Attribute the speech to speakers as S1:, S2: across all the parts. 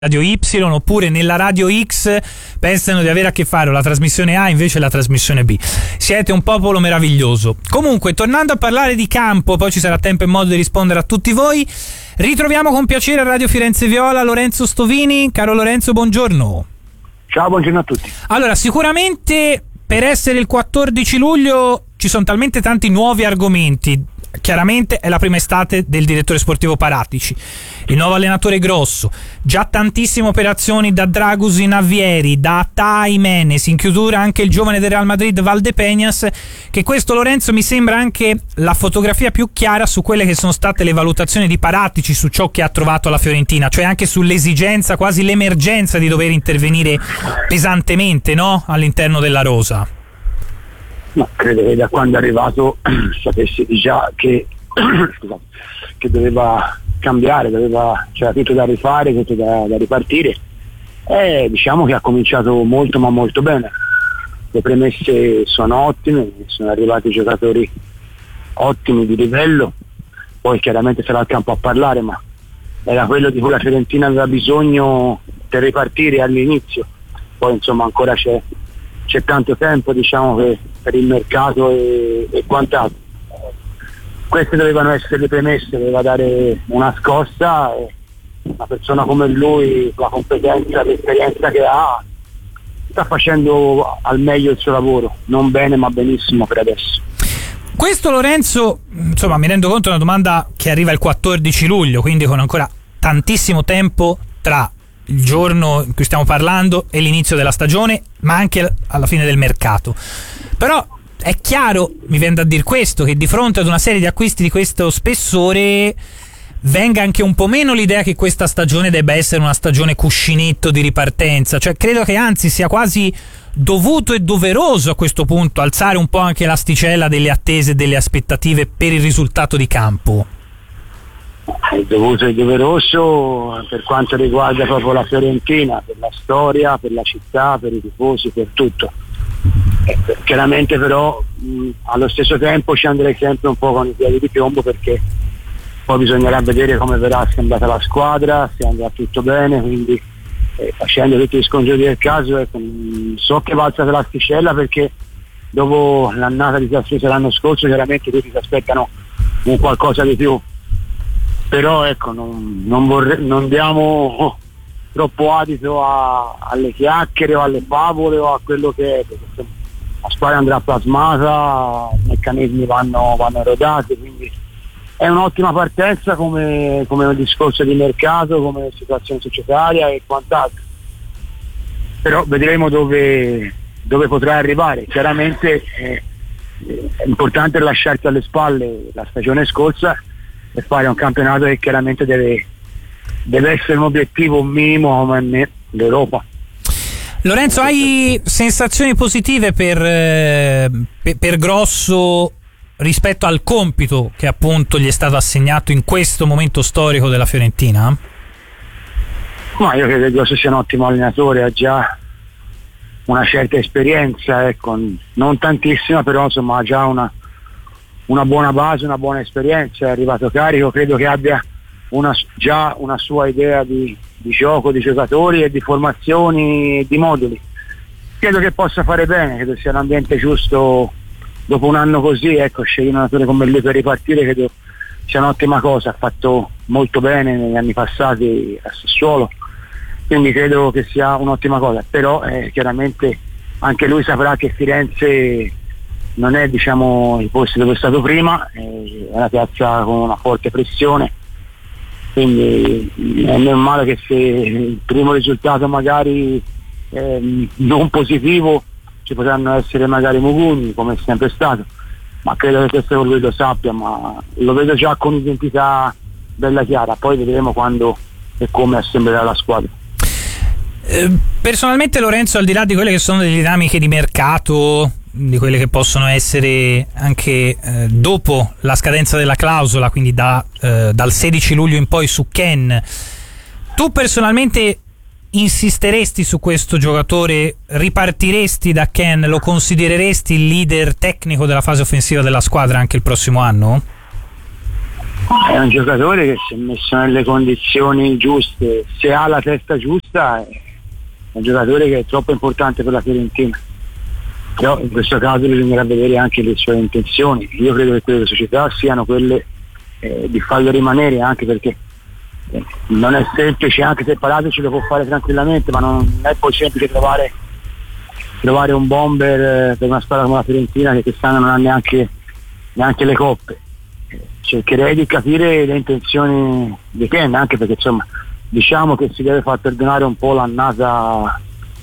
S1: Radio Y oppure nella Radio X pensano di avere a che fare la trasmissione A invece la trasmissione B. Siete un popolo meraviglioso. Comunque, tornando a parlare di campo, poi ci sarà tempo e modo di rispondere a tutti voi. Ritroviamo con piacere a Radio Firenze Viola Lorenzo Stovini. Caro Lorenzo, buongiorno.
S2: Ciao, buongiorno a tutti.
S1: Allora, sicuramente per essere il 14 luglio ci sono talmente tanti nuovi argomenti. Chiaramente è la prima estate del direttore sportivo Paratici, il nuovo allenatore Grosso, già tantissime operazioni da Dragusin a Vieri, da Atà a Jimenez, in chiusura anche il giovane del Real Madrid Valdepeñas, che questo, Lorenzo, mi sembra anche la fotografia più chiara su quelle che sono state le valutazioni di Paratici su ciò che ha trovato la Fiorentina, cioè anche sull'esigenza, quasi l'emergenza di dover intervenire pesantemente, no? All'interno della rosa.
S2: Ma credo che da quando è arrivato sapessi già che che doveva cambiare, c'era tutto da rifare, tutto da ripartire, e diciamo che ha cominciato molto ma molto bene. Le premesse sono ottime, sono arrivati giocatori ottimi di livello, poi chiaramente sarà al campo a parlare, ma era quello di cui la Fiorentina aveva bisogno per ripartire all'inizio. Poi insomma ancora c'è tanto tempo, diciamo, che per il mercato e quant'altro. Queste dovevano essere le premesse, doveva dare una scossa, e una persona come lui, la competenza, l'esperienza che ha, sta facendo al meglio il suo lavoro, non bene ma benissimo per adesso.
S1: Questo, Lorenzo, insomma, mi rendo conto, è una domanda che arriva il 14 luglio, quindi con ancora tantissimo tempo tra il giorno in cui stiamo parlando e l'inizio della stagione, ma anche alla fine del mercato. Però è chiaro, mi viene da dire questo, che di fronte ad una serie di acquisti di questo spessore venga anche un po' meno l'idea che questa stagione debba essere una stagione cuscinetto di ripartenza. Cioè credo che anzi sia quasi dovuto e doveroso a questo punto alzare un po' anche l'asticella delle attese e delle aspettative per il risultato di campo.
S2: È dovuto e doveroso per quanto riguarda proprio la Fiorentina, per la storia, per la città, per i tifosi, per tutto. Chiaramente però allo stesso tempo ci andrei sempre un po' con i piedi di piombo, perché poi bisognerà vedere come verrà assemblata la squadra, se andrà tutto bene, quindi facendo tutti gli scongiuri del caso, so che va alzata l'asticella, perché dopo l'annata disastrosa l'anno scorso chiaramente tutti si aspettano un qualcosa di più. Però ecco, non diamo troppo adito alle chiacchiere o alle favole o a quello che è, perché la squadra andrà plasmata, i meccanismi vanno rodati, quindi è un'ottima partenza come un discorso di mercato, come situazione societaria e quant'altro. Però vedremo dove potrà arrivare. Chiaramente è importante lasciarsi alle spalle la stagione scorsa e fare un campionato che chiaramente deve essere un obiettivo minimo come l'Europa.
S1: Lorenzo, hai sensazioni positive per Grosso rispetto al compito che appunto gli è stato assegnato in questo momento storico della Fiorentina?
S2: Ma io credo che Grosso sia un ottimo allenatore, ha già una certa esperienza, ecco, non tantissima, però insomma ha già una buona base, una buona esperienza, è arrivato carico, credo che abbia già una sua idea di gioco, di giocatori e di formazioni e di moduli. Credo che possa fare bene, credo sia l'ambiente giusto dopo un anno così, ecco, scegliere un allenatore come lui per ripartire credo sia un'ottima cosa, ha fatto molto bene negli anni passati a Sassuolo, quindi credo che sia un'ottima cosa, però chiaramente anche lui saprà che Firenze non è, diciamo, il posto dove è stato prima, è una piazza con una forte pressione, quindi è normale che se il primo risultato magari non positivo ci potranno essere magari mugugni, come è sempre stato, ma credo che questo lui lo sappia, ma lo vedo già con identità bella chiara, poi vedremo quando e come assemblerà la squadra.
S1: Personalmente, Lorenzo, al di là di quelle che sono le dinamiche di mercato, di quelle che possono essere anche dopo la scadenza della clausola, quindi dal 16 luglio in poi su Ken, tu personalmente insisteresti su questo giocatore? Ripartiresti da Ken? Lo considereresti il leader tecnico della fase offensiva della squadra anche il prossimo anno?
S2: è un giocatore che, se messo nelle condizioni giuste, se ha la testa giusta, è un giocatore che è troppo importante per la Fiorentina. Però in questo caso bisognerà vedere anche le sue intenzioni. Io credo che quelle delle società siano quelle di farlo rimanere, anche perché non è semplice, anche se Palacio ce lo può fare tranquillamente, ma non è poi semplice trovare un bomber per una squadra come la Fiorentina, che quest'anno non ha neanche le coppe. Cercherei di capire le intenzioni di Ken, anche perché insomma diciamo che si deve far perdonare un po' l'annata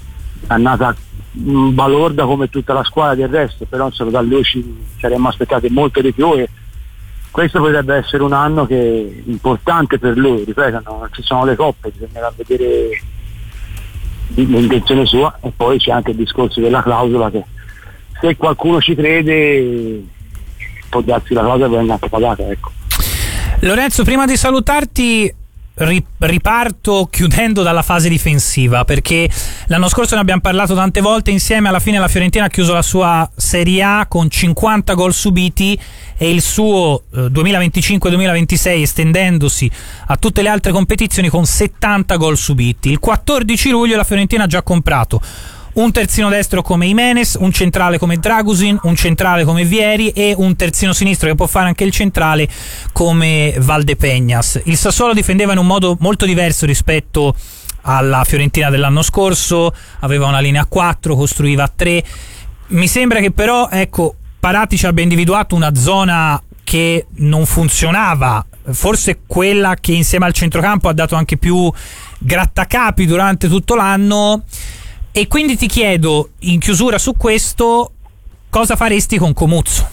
S2: balorda come tutta la squadra del resto, però insomma da lui ci saremmo aspettati molto di più, e questo potrebbe essere un anno che è importante per lui. Ripeto, non ci sono le coppe, bisognerà vedere l'intenzione sua, e poi c'è anche il discorso della clausola, che se qualcuno ci crede può darsi la clausola e venga anche pagata, ecco.
S1: Lorenzo, prima di salutarti riparto chiudendo dalla fase difensiva, perché l'anno scorso ne abbiamo parlato tante volte insieme. Alla fine la Fiorentina ha chiuso la sua Serie A con 50 gol subiti, e il suo 2025-2026 estendendosi a tutte le altre competizioni con 70 gol subiti. Il 14 luglio la Fiorentina ha già comprato un terzino destro come Jimenez, un centrale come Dragusin, un centrale come Vieri e un terzino sinistro che può fare anche il centrale come Valdepeñas. Il Sassuolo difendeva in un modo molto diverso rispetto alla Fiorentina dell'anno scorso, aveva una linea a 4, costruiva a 3. Mi sembra che però, ecco, Paratici abbia individuato una zona che non funzionava, forse quella che insieme al centrocampo ha dato anche più grattacapi durante tutto l'anno. E quindi ti chiedo, in chiusura su questo, cosa faresti con Comuzzo?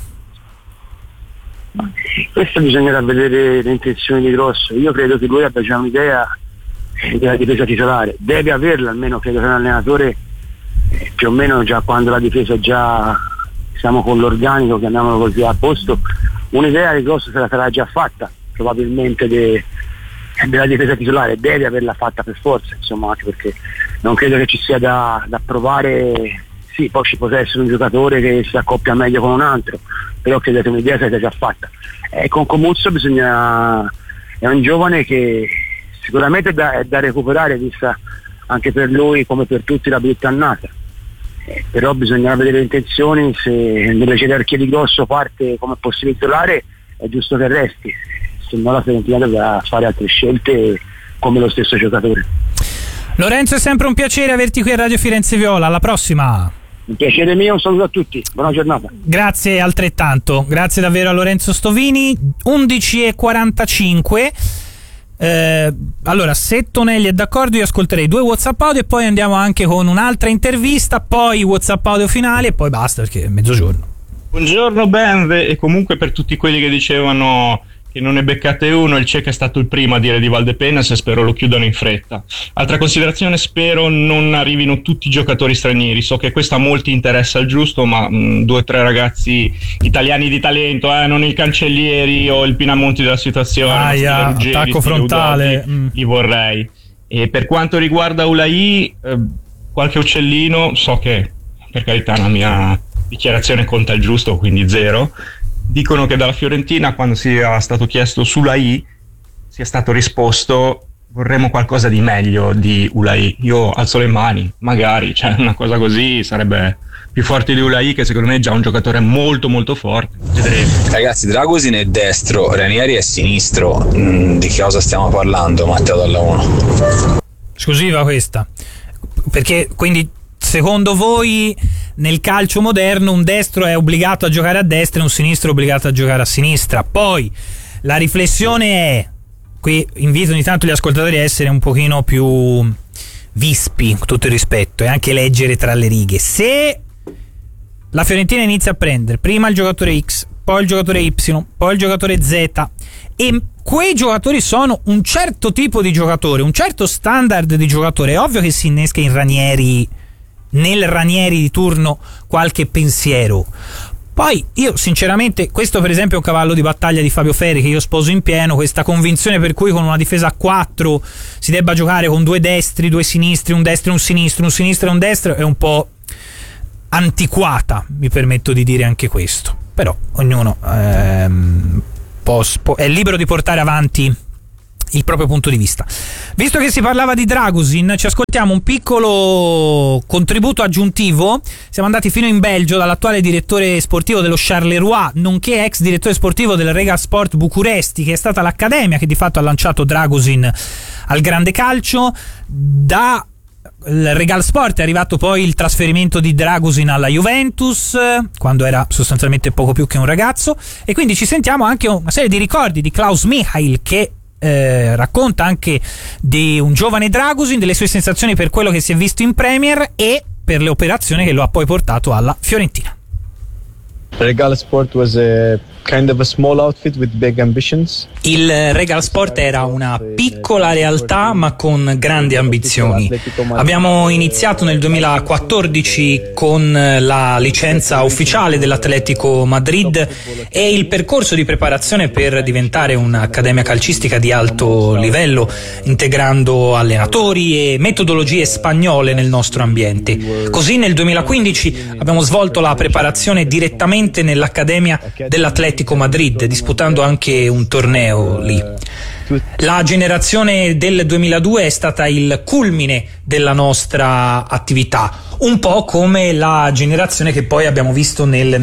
S2: Questo bisognerà vedere le intenzioni di Grosso. Io credo che lui abbia già un'idea della difesa titolare, deve averla, almeno credo che un allenatore più o meno già quando la difesa già siamo con l'organico, chiamiamolo così, a posto, un'idea di Grosso se la sarà già fatta probabilmente della difesa titolare, deve averla fatta per forza, insomma, anche perché non credo che ci sia da provare. Sì, poi ci potrà essere un giocatore che si accoppia meglio con un altro, però credo che un'idea sia già fatta. E con Comuzzo è un giovane che sicuramente è da recuperare, vista anche per lui come per tutti la brutta annata, però bisognerà vedere le intenzioni. Se nelle gerarchie di Grosso parte come possibile titolare, è giusto che resti, se no la Fiorentina dovrà fare altre scelte come lo stesso giocatore.
S1: Lorenzo, è sempre un piacere averti qui a Radio Firenze Viola, alla prossima.
S2: Un piacere mio, un saluto a tutti, buona giornata.
S1: Grazie altrettanto, grazie davvero a Lorenzo Stovini. 11:45. Allora, se Tonelli è d'accordo, io ascolterei 2 WhatsApp audio e poi andiamo anche con un'altra intervista, poi WhatsApp audio finale e poi basta, perché è mezzogiorno.
S3: Buongiorno Benve, e comunque per tutti quelli che dicevano che non ne beccate uno, il Cech è stato il primo a dire di Valdepeñas e spero lo chiudano in fretta. Altra considerazione, spero non arrivino tutti i giocatori stranieri, so che questo a molti interessa il giusto, ma 2 o 3 ragazzi italiani di talento, non i Cancellieri o il Pinamonti della situazione,
S1: attacco frontale,
S3: li vorrei. E per quanto riguarda Ulai, qualche uccellino, so che per carità la mia dichiarazione conta il giusto, quindi 0. Dicono che dalla Fiorentina, quando sia stato chiesto su Ulai, sia stato risposto: vorremmo qualcosa di meglio di Ulai. Io alzo le mani, magari, cioè una cosa così sarebbe più forte di Ulai, che secondo me è già un giocatore molto molto forte. Vedremo.
S4: Ragazzi, Dragusin è destro, Ranieri è sinistro. Di che cosa stiamo parlando, Matteo Dalla 1?
S1: Esclusiva questa, perché quindi secondo voi nel calcio moderno un destro è obbligato a giocare a destra e un sinistro è obbligato a giocare a sinistra? Poi la riflessione è, qui invito ogni tanto gli ascoltatori a essere un pochino più vispi, con tutto il rispetto, e anche leggere tra le righe. Se la Fiorentina inizia a prendere prima il giocatore X, poi il giocatore Y, poi il giocatore Z, e quei giocatori sono un certo tipo di giocatore, un certo standard di giocatore, è ovvio che si innesca nel Ranieri di turno qualche pensiero. Poi io sinceramente, questo per esempio è un cavallo di battaglia di Fabio Ferri che io sposo in pieno, questa convinzione per cui con una difesa a 4 si debba giocare con 2 destri, 2 sinistri, un destro e un sinistro, un sinistro e un destro, è un po' antiquata, mi permetto di dire anche questo. Però ognuno è libero di portare avanti il proprio punto di vista. Visto che si parlava di Dragusin, ci ascoltiamo un piccolo contributo aggiuntivo. Siamo andati fino in Belgio dall'attuale direttore sportivo dello Charleroi, nonché ex direttore sportivo del Regal Sport Bucuresti, che è stata l'accademia che di fatto ha lanciato Dragusin al grande calcio. Da il Regal Sport è arrivato poi il trasferimento di Dragusin alla Juventus, quando era sostanzialmente poco più che un ragazzo, e quindi ci sentiamo anche una serie di ricordi di Klaus Michael, che racconta anche di un giovane Dragusin, delle sue sensazioni per quello che si è visto in Premier e per le operazioni che lo ha poi portato alla Fiorentina.
S5: Regal Sport was a kind of a small outfit with big ambitions.
S6: Il Regal Sport era una piccola realtà ma con grandi ambizioni. Abbiamo iniziato nel 2014 con la licenza ufficiale dell'Atletico Madrid e il percorso di preparazione per diventare un'accademia calcistica di alto livello, integrando allenatori e metodologie spagnole nel nostro ambiente. Così nel 2015 abbiamo svolto la preparazione direttamente nell'accademia dell'Atletico Madrid, disputando anche un torneo lì. La generazione del 2002 è stata il culmine della nostra attività, un po' come la generazione che poi abbiamo visto nel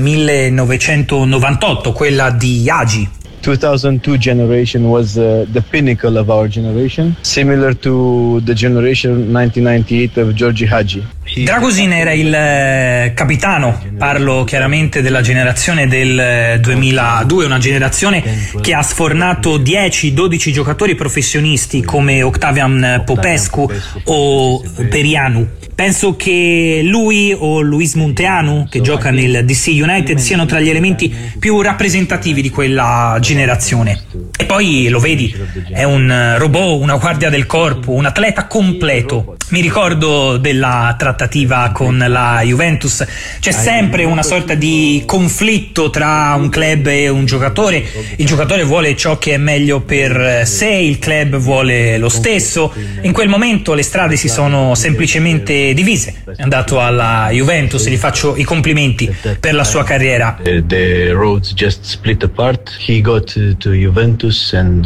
S6: 1998, quella di Hagi.
S5: 2002 generation was the pinnacle of our generation, similar to the generation 1998 of Giorgi Hagi.
S6: Dragusin era il capitano, parlo chiaramente della generazione del 2002, una generazione che ha sfornato 10-12 giocatori professionisti come Octavian Popescu o Perianu. Penso che lui o Luis Munteanu, che gioca nel DC United, siano tra gli elementi più rappresentativi di quella generazione. E poi lo vedi, è un robot, una guardia del corpo, un atleta completo. Mi ricordo della trattativa con la Juventus, c'è sempre una sorta di conflitto tra un club e un giocatore. Il giocatore vuole ciò che è meglio per sé, il club vuole lo stesso. In quel momento le strade si sono semplicemente divise. È andato alla Juventus, gli faccio i complimenti per la sua carriera.
S5: The roads just split apart. He got to Juventus and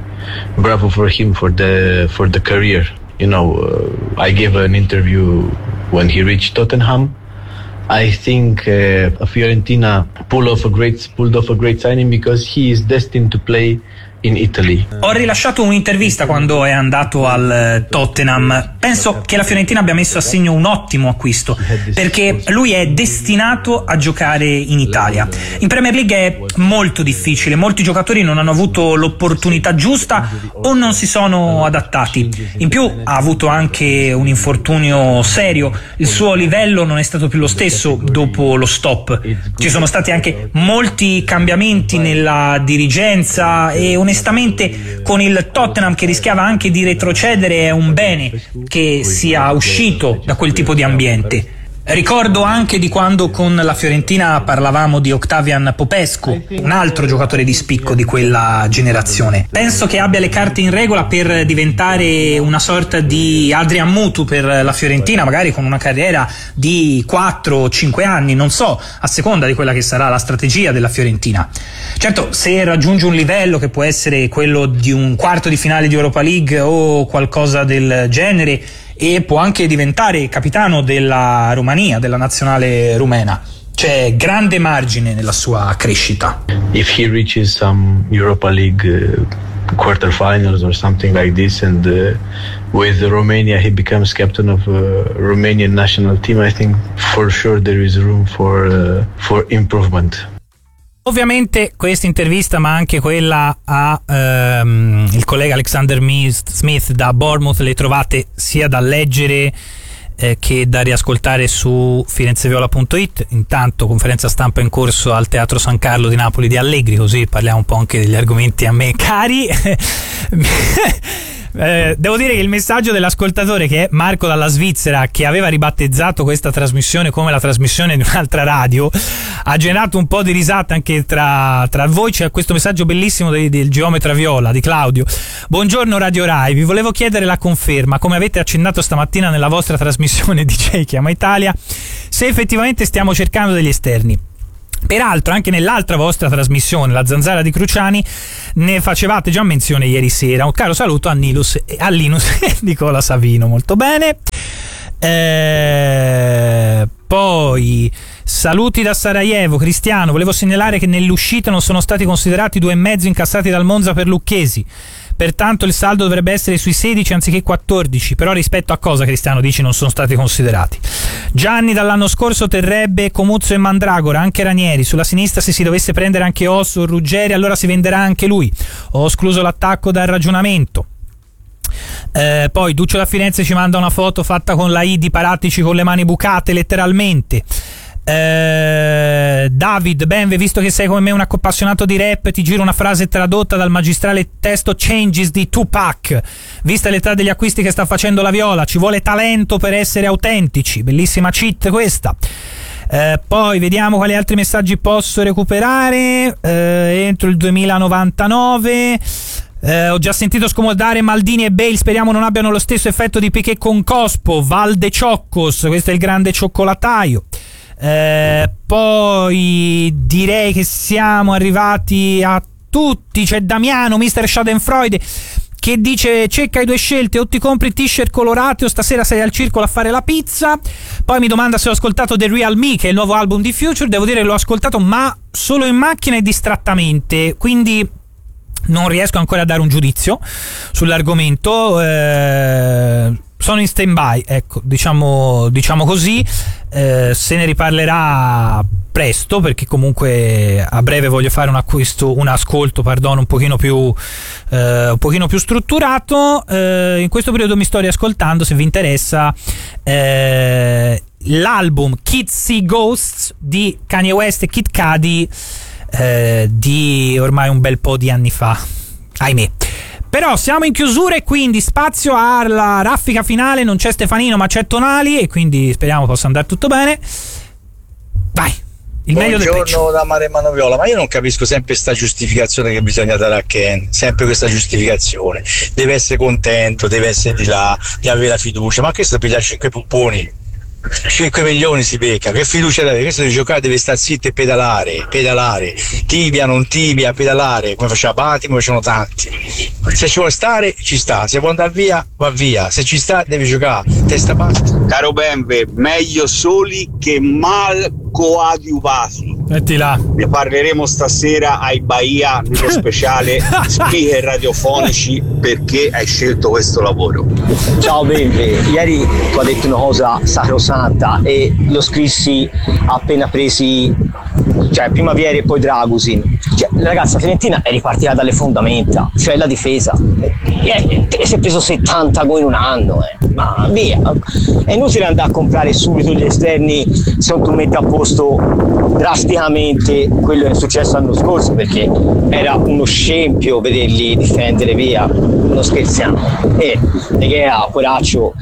S5: bravo for him for the career. You know, I gave an interview when he reached Tottenham. I think Fiorentina pulled off a great signing because he is destined to play in Italy.
S6: Ho rilasciato un'intervista quando è andato al Tottenham. Penso che la Fiorentina abbia messo a segno un ottimo acquisto, perché lui è destinato a giocare in Italia. In Premier League è molto difficile, molti giocatori non hanno avuto l'opportunità giusta o non si sono adattati. In più ha avuto anche un infortunio serio, il suo livello non è stato più lo stesso dopo lo stop. Ci sono stati anche molti cambiamenti nella dirigenza e onestamente con il Tottenham che rischiava anche di retrocedere è un bene che sia uscito da quel tipo di ambiente. Ricordo anche di quando con la Fiorentina parlavamo di Octavian Popescu, un altro giocatore di spicco di quella generazione. Penso che abbia le carte in regola per diventare una sorta di Adrian Mutu per la Fiorentina, magari con una carriera di 4-5 anni, non so, a seconda di quella che sarà la strategia della Fiorentina. Certo, se raggiunge un livello che può essere quello di un quarto di finale di Europa League o qualcosa del genere, e può anche diventare capitano della Romania, della nazionale rumena. C'è grande margine nella sua crescita.
S5: If he reaches some Europa League quarterfinals or something like this and with Romania he becomes captain of Romanian national team, I think for sure there is room for improvement.
S1: Ovviamente questa intervista, ma anche quella a il collega Alexander Smith da Bournemouth, le trovate sia da leggere che da riascoltare su firenzeviola.it. Intanto conferenza stampa in corso al Teatro San Carlo di Napoli di Allegri, così parliamo un po' anche degli argomenti a me cari. Devo dire che il messaggio dell'ascoltatore, che è Marco dalla Svizzera, che aveva ribattezzato questa trasmissione come la trasmissione di un'altra radio, ha generato un po' di risata anche tra voi. C'è questo messaggio bellissimo del geometra Viola, di Claudio. Buongiorno Radio Rai, vi volevo chiedere la conferma, come avete accennato stamattina nella vostra trasmissione DJ Chiama Italia, se effettivamente stiamo cercando degli esterni. Peraltro anche nell'altra vostra trasmissione, La Zanzara di Cruciani, ne facevate già menzione ieri sera. Un caro saluto a Linus Nicola Savino, molto bene. Poi saluti da Sarajevo, Cristiano, volevo segnalare che nell'uscita non sono stati considerati 2,5 incassati dal Monza per Lucchesi, pertanto il saldo dovrebbe essere sui 16 anziché 14, però rispetto a cosa, Cristiano, dici non sono stati considerati? Gianni dall'anno scorso terrebbe Comuzzo e Mandragora, anche Ranieri, sulla sinistra se si dovesse prendere anche Osso o Ruggeri allora si venderà anche lui, ho escluso l'attacco dal ragionamento. Poi Duccio da Firenze ci manda una foto fatta con la I di Paratici con le mani bucate letteralmente. David Benve, visto che sei come me un appassionato di rap, ti giro una frase tradotta dal magistrale testo Changes di Tupac. Vista l'età degli acquisti che sta facendo la Viola, ci vuole talento per essere autentici. Bellissima cheat questa. Poi vediamo quali altri messaggi posso recuperare entro il 2099. Ho già sentito scomodare Maldini e Bale, speriamo non abbiano lo stesso effetto di Piquet con Cospo. Valde Cioccos, questo è il grande cioccolataio. Poi direi che siamo arrivati a tutti. C'è Damiano, Mr. Schadenfreude, che dice: cecca hai due scelte, o ti compri t-shirt colorate o stasera sei al circolo a fare la pizza. Poi mi domanda se ho ascoltato The Real Me, che è il nuovo album di Future. Devo dire che l'ho ascoltato ma solo in macchina e distrattamente, quindi non riesco ancora a dare un giudizio sull'argomento. Sono in stand-by, ecco, diciamo così. Se ne riparlerà presto, perché comunque a breve voglio fare un ascolto un pochino più strutturato. In questo periodo mi sto riascoltando, se vi interessa, l'album Kids See Ghosts di Kanye West e Kid Cudi, di ormai un bel po' di anni fa, ahimè. Però siamo in chiusura e quindi spazio alla raffica finale. Non c'è Stefanino ma c'è Tonali, e quindi speriamo possa andare tutto bene. Vai, il meglio del peggio.
S7: Buongiorno da Maremmano Viola, ma io non capisco sempre sta giustificazione che bisogna dare a Ken, sempre questa giustificazione, deve essere contento, deve essere di là, di avere la fiducia, ma questo piglia 5 pupponi, 5 milioni si becca, che fiducia deve? Questo di giocare deve stare zitto e pedalare, tibia, non tibia, pedalare, come faceva Bati, come facevano tanti. Se ci vuole stare, ci sta, se vuole andare via, va via, se ci sta deve giocare, testa bassa.
S8: Caro Benve, meglio soli che mal coadiuvati.
S1: Metti là.
S8: Ne parleremo stasera ai Bahia nello speciale speaker radiofonici, perché hai scelto questo lavoro.
S9: Ciao Benve, ieri tu hai detto una cosa sacrosanta e lo scrissi appena presi, cioè prima Vieri e poi Dragusin. Cioè, la ragazza fiorentina è ripartita dalle fondamenta, cioè la difesa. Si è preso 70 gol in un anno, ma via. È inutile andare a comprare subito gli esterni se non tu metti a posto drasticamente quello che è successo l'anno scorso, perché era uno scempio vederli difendere, via, non scherziamo. E De Gea, Poraccio,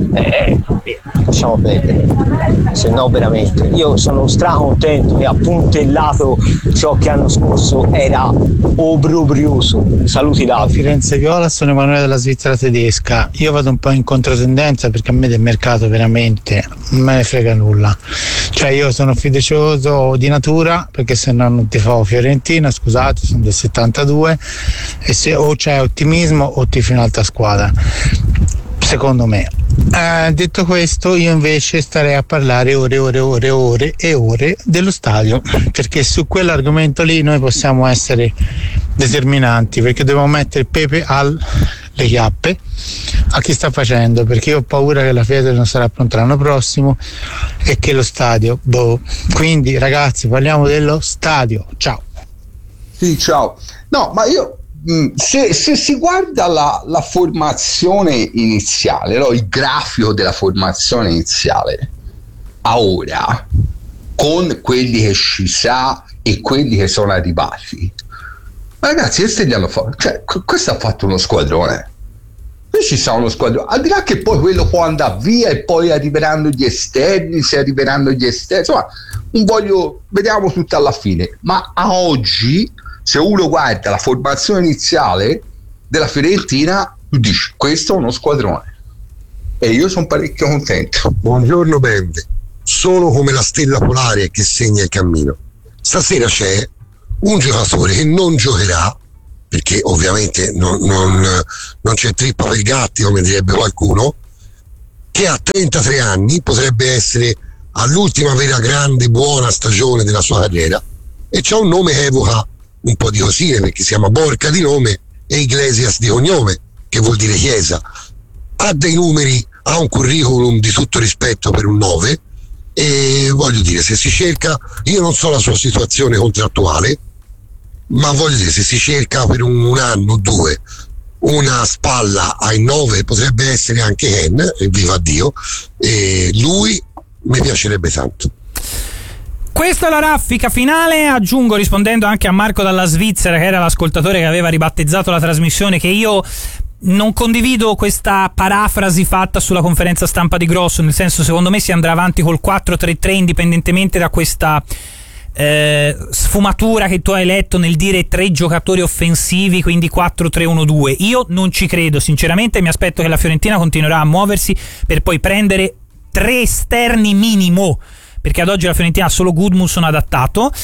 S9: lasciamo perdere, se no veramente. Io sono stracontento che ha puntellato ciò che l'anno scorso era obbrobrioso. Saluti da
S10: Firenze Viola, sono Emanuele della Svizzera tedesca. Io vado un po' in controtendenza perché a me del mercato veramente non me ne frega nulla. Cioè io sono fiducioso di natura, perché se no non tifavo Fiorentina, scusate, sono del 72, e se o c'è ottimismo o tifi un'altra squadra, secondo me. Detto questo, io invece starei a parlare ore e ore dello stadio, perché su quell'argomento lì noi possiamo essere determinanti, perché dobbiamo mettere Pepe alle chiappe a chi sta facendo, perché io ho paura che la Fiat non sarà pronta l'anno prossimo e che lo stadio quindi ragazzi, parliamo dello stadio. Ciao.
S11: Sì, ciao. No, ma io se si guarda la formazione iniziale, no? Il grafico della formazione iniziale a ora, con quelli che ci sa e quelli che sono arrivati, ma ragazzi, questi li hanno fatto, cioè questo ha fatto uno squadrone. Qui ci sta uno squadrone, al di là che poi quello può andare via e poi arriveranno gli esterni, insomma, vediamo tutto alla fine, ma a oggi se uno guarda la formazione iniziale della Fiorentina, tu dici questo è uno squadrone, e io sono parecchio contento.
S12: Buongiorno Benve, solo come la stella polare che segna il cammino. stasera c'è un giocatore che non giocherà, perché ovviamente non c'è trippa per gatti, come direbbe qualcuno, che ha 33 anni, potrebbe essere all'ultima vera grande buona stagione della sua carriera, e c'ha un nome che evoca un po' di cosine, perché si chiama Borca di nome e Iglesias di cognome, che vuol dire chiesa. Ha dei numeri, ha un curriculum di tutto rispetto per un 9, e voglio dire, se si cerca, io non so la sua situazione contrattuale, ma voglio dire, se si cerca per un anno o due una spalla ai 9, potrebbe essere anche Ken, e viva Dio, e lui mi piacerebbe tanto.
S1: Questa è la raffica finale. Aggiungo, rispondendo anche a Marco dalla Svizzera, che era l'ascoltatore che aveva ribattezzato la trasmissione, che io non condivido questa parafrasi fatta sulla conferenza stampa di Grosso, nel senso, secondo me si andrà avanti col 4-3-3 indipendentemente da questa sfumatura che tu hai letto nel dire 3 giocatori offensivi, quindi 4-3-1-2. Io non ci credo sinceramente, mi aspetto che la Fiorentina continuerà a muoversi per poi prendere 3 esterni minimo, perché ad oggi la Fiorentina ha solo Gudmundsson adattato.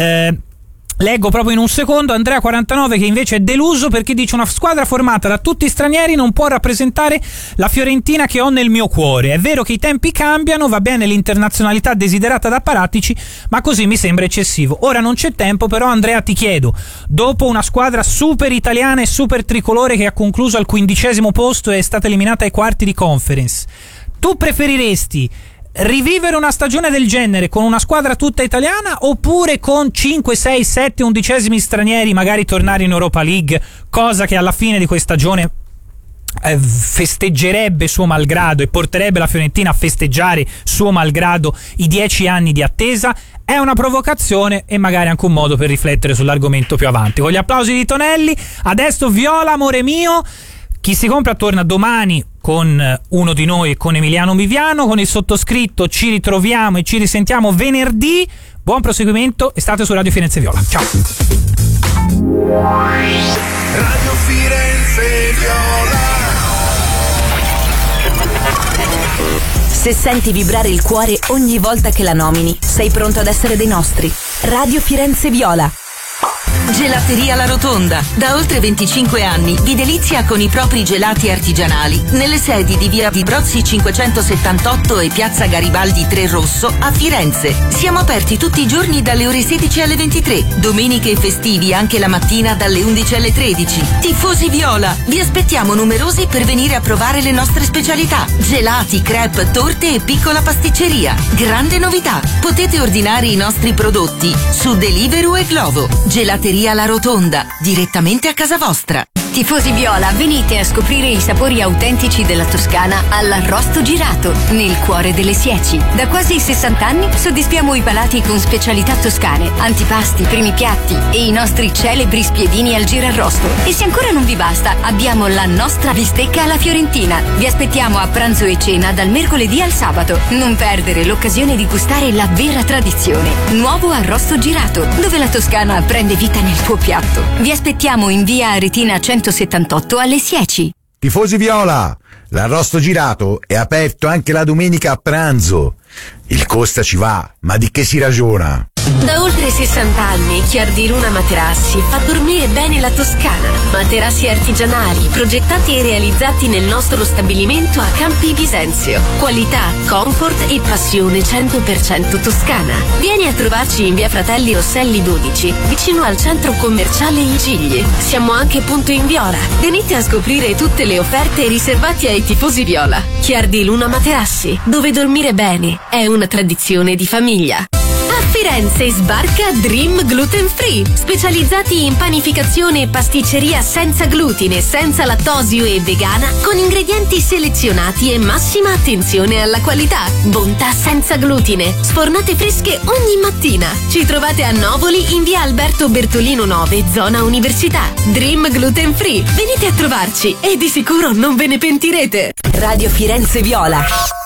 S1: Leggo proprio in un secondo Andrea 49 che invece è deluso perché dice: una squadra formata da tutti stranieri non può rappresentare la Fiorentina che ho nel mio cuore. È vero che i tempi cambiano, va bene l'internazionalità desiderata da Paratici, ma così mi sembra eccessivo. Ora non c'è tempo, però Andrea ti chiedo, dopo una squadra super italiana e super tricolore che ha concluso al 15° posto e è stata eliminata ai quarti di conference, tu preferiresti rivivere una stagione del genere con una squadra tutta italiana, oppure con 5, 6, 7 undicesimi stranieri magari tornare in Europa League, cosa che alla fine di questa stagione festeggerebbe suo malgrado e porterebbe la Fiorentina a festeggiare suo malgrado i 10 anni di attesa? È una provocazione e magari anche un modo per riflettere sull'argomento più avanti. Con gli applausi di Tonelli, adesso Viola, amore mio. Chi si compra torna domani con uno di noi, con Emiliano Miviano. Con il sottoscritto ci ritroviamo e ci risentiamo venerdì. Buon proseguimento e state su Radio Firenze Viola. Ciao.
S13: Radio Firenze Viola.
S14: Se senti vibrare il cuore ogni volta che la nomini, sei pronto ad essere dei nostri. Radio Firenze Viola.
S15: Gelateria La Rotonda. Da oltre 25 anni vi delizia con i propri gelati artigianali nelle sedi di via di Brozzi 578 e piazza Garibaldi 3 Rosso a Firenze. Siamo aperti tutti i giorni dalle ore 16 alle 23, domeniche e festivi anche la mattina dalle 11 alle 13. Tifosi Viola, vi aspettiamo numerosi per venire a provare le nostre specialità: gelati, crepe, torte e piccola pasticceria. Grande novità, potete ordinare i nostri prodotti su Deliveroo e Glovo. Gelateria La Rotonda, direttamente a casa vostra.
S16: Tifosi Viola, venite a scoprire i sapori autentici della Toscana all'Arrosto Girato, nel cuore delle Sieci. Da quasi 60 anni soddisfiamo i palati con specialità toscane, antipasti, primi piatti e i nostri celebri spiedini al girarrosto. E se ancora non vi basta, abbiamo la nostra bistecca alla fiorentina. Vi aspettiamo a pranzo e cena dal mercoledì al sabato. Non perdere l'occasione di gustare la vera tradizione. Nuovo Arrosto Girato, dove la Toscana prende vita nel tuo piatto. Vi aspettiamo in via Aretina 178 alle Sieci.
S17: Tifosi Viola, l'Arrosto Girato è aperto anche la domenica a pranzo. Il costa ci va, ma di che si ragiona?
S18: Da oltre 60 anni Chiardi Luna Materassi fa dormire bene la Toscana. Materassi artigianali, progettati e realizzati nel nostro stabilimento a Campi Bisenzio. Qualità, comfort e passione 100% toscana. Vieni a trovarci in via Fratelli Rosselli 12, vicino al centro commerciale I Gigli. Siamo anche punto in Viola. Venite a scoprire tutte le offerte riservate ai tifosi Viola. Chiardi Luna Materassi, dove dormire bene è una tradizione di famiglia. A Firenze sbarca Dream Gluten Free, specializzati in panificazione e pasticceria senza glutine, senza lattosio e vegana, con ingredienti selezionati e massima attenzione alla qualità. Bontà senza glutine, sfornate fresche ogni mattina. Ci trovate a Novoli in via Alberto Bertolino 9, zona Università. Dream Gluten Free, venite a trovarci e di sicuro non ve ne pentirete.
S14: Radio Firenze Viola.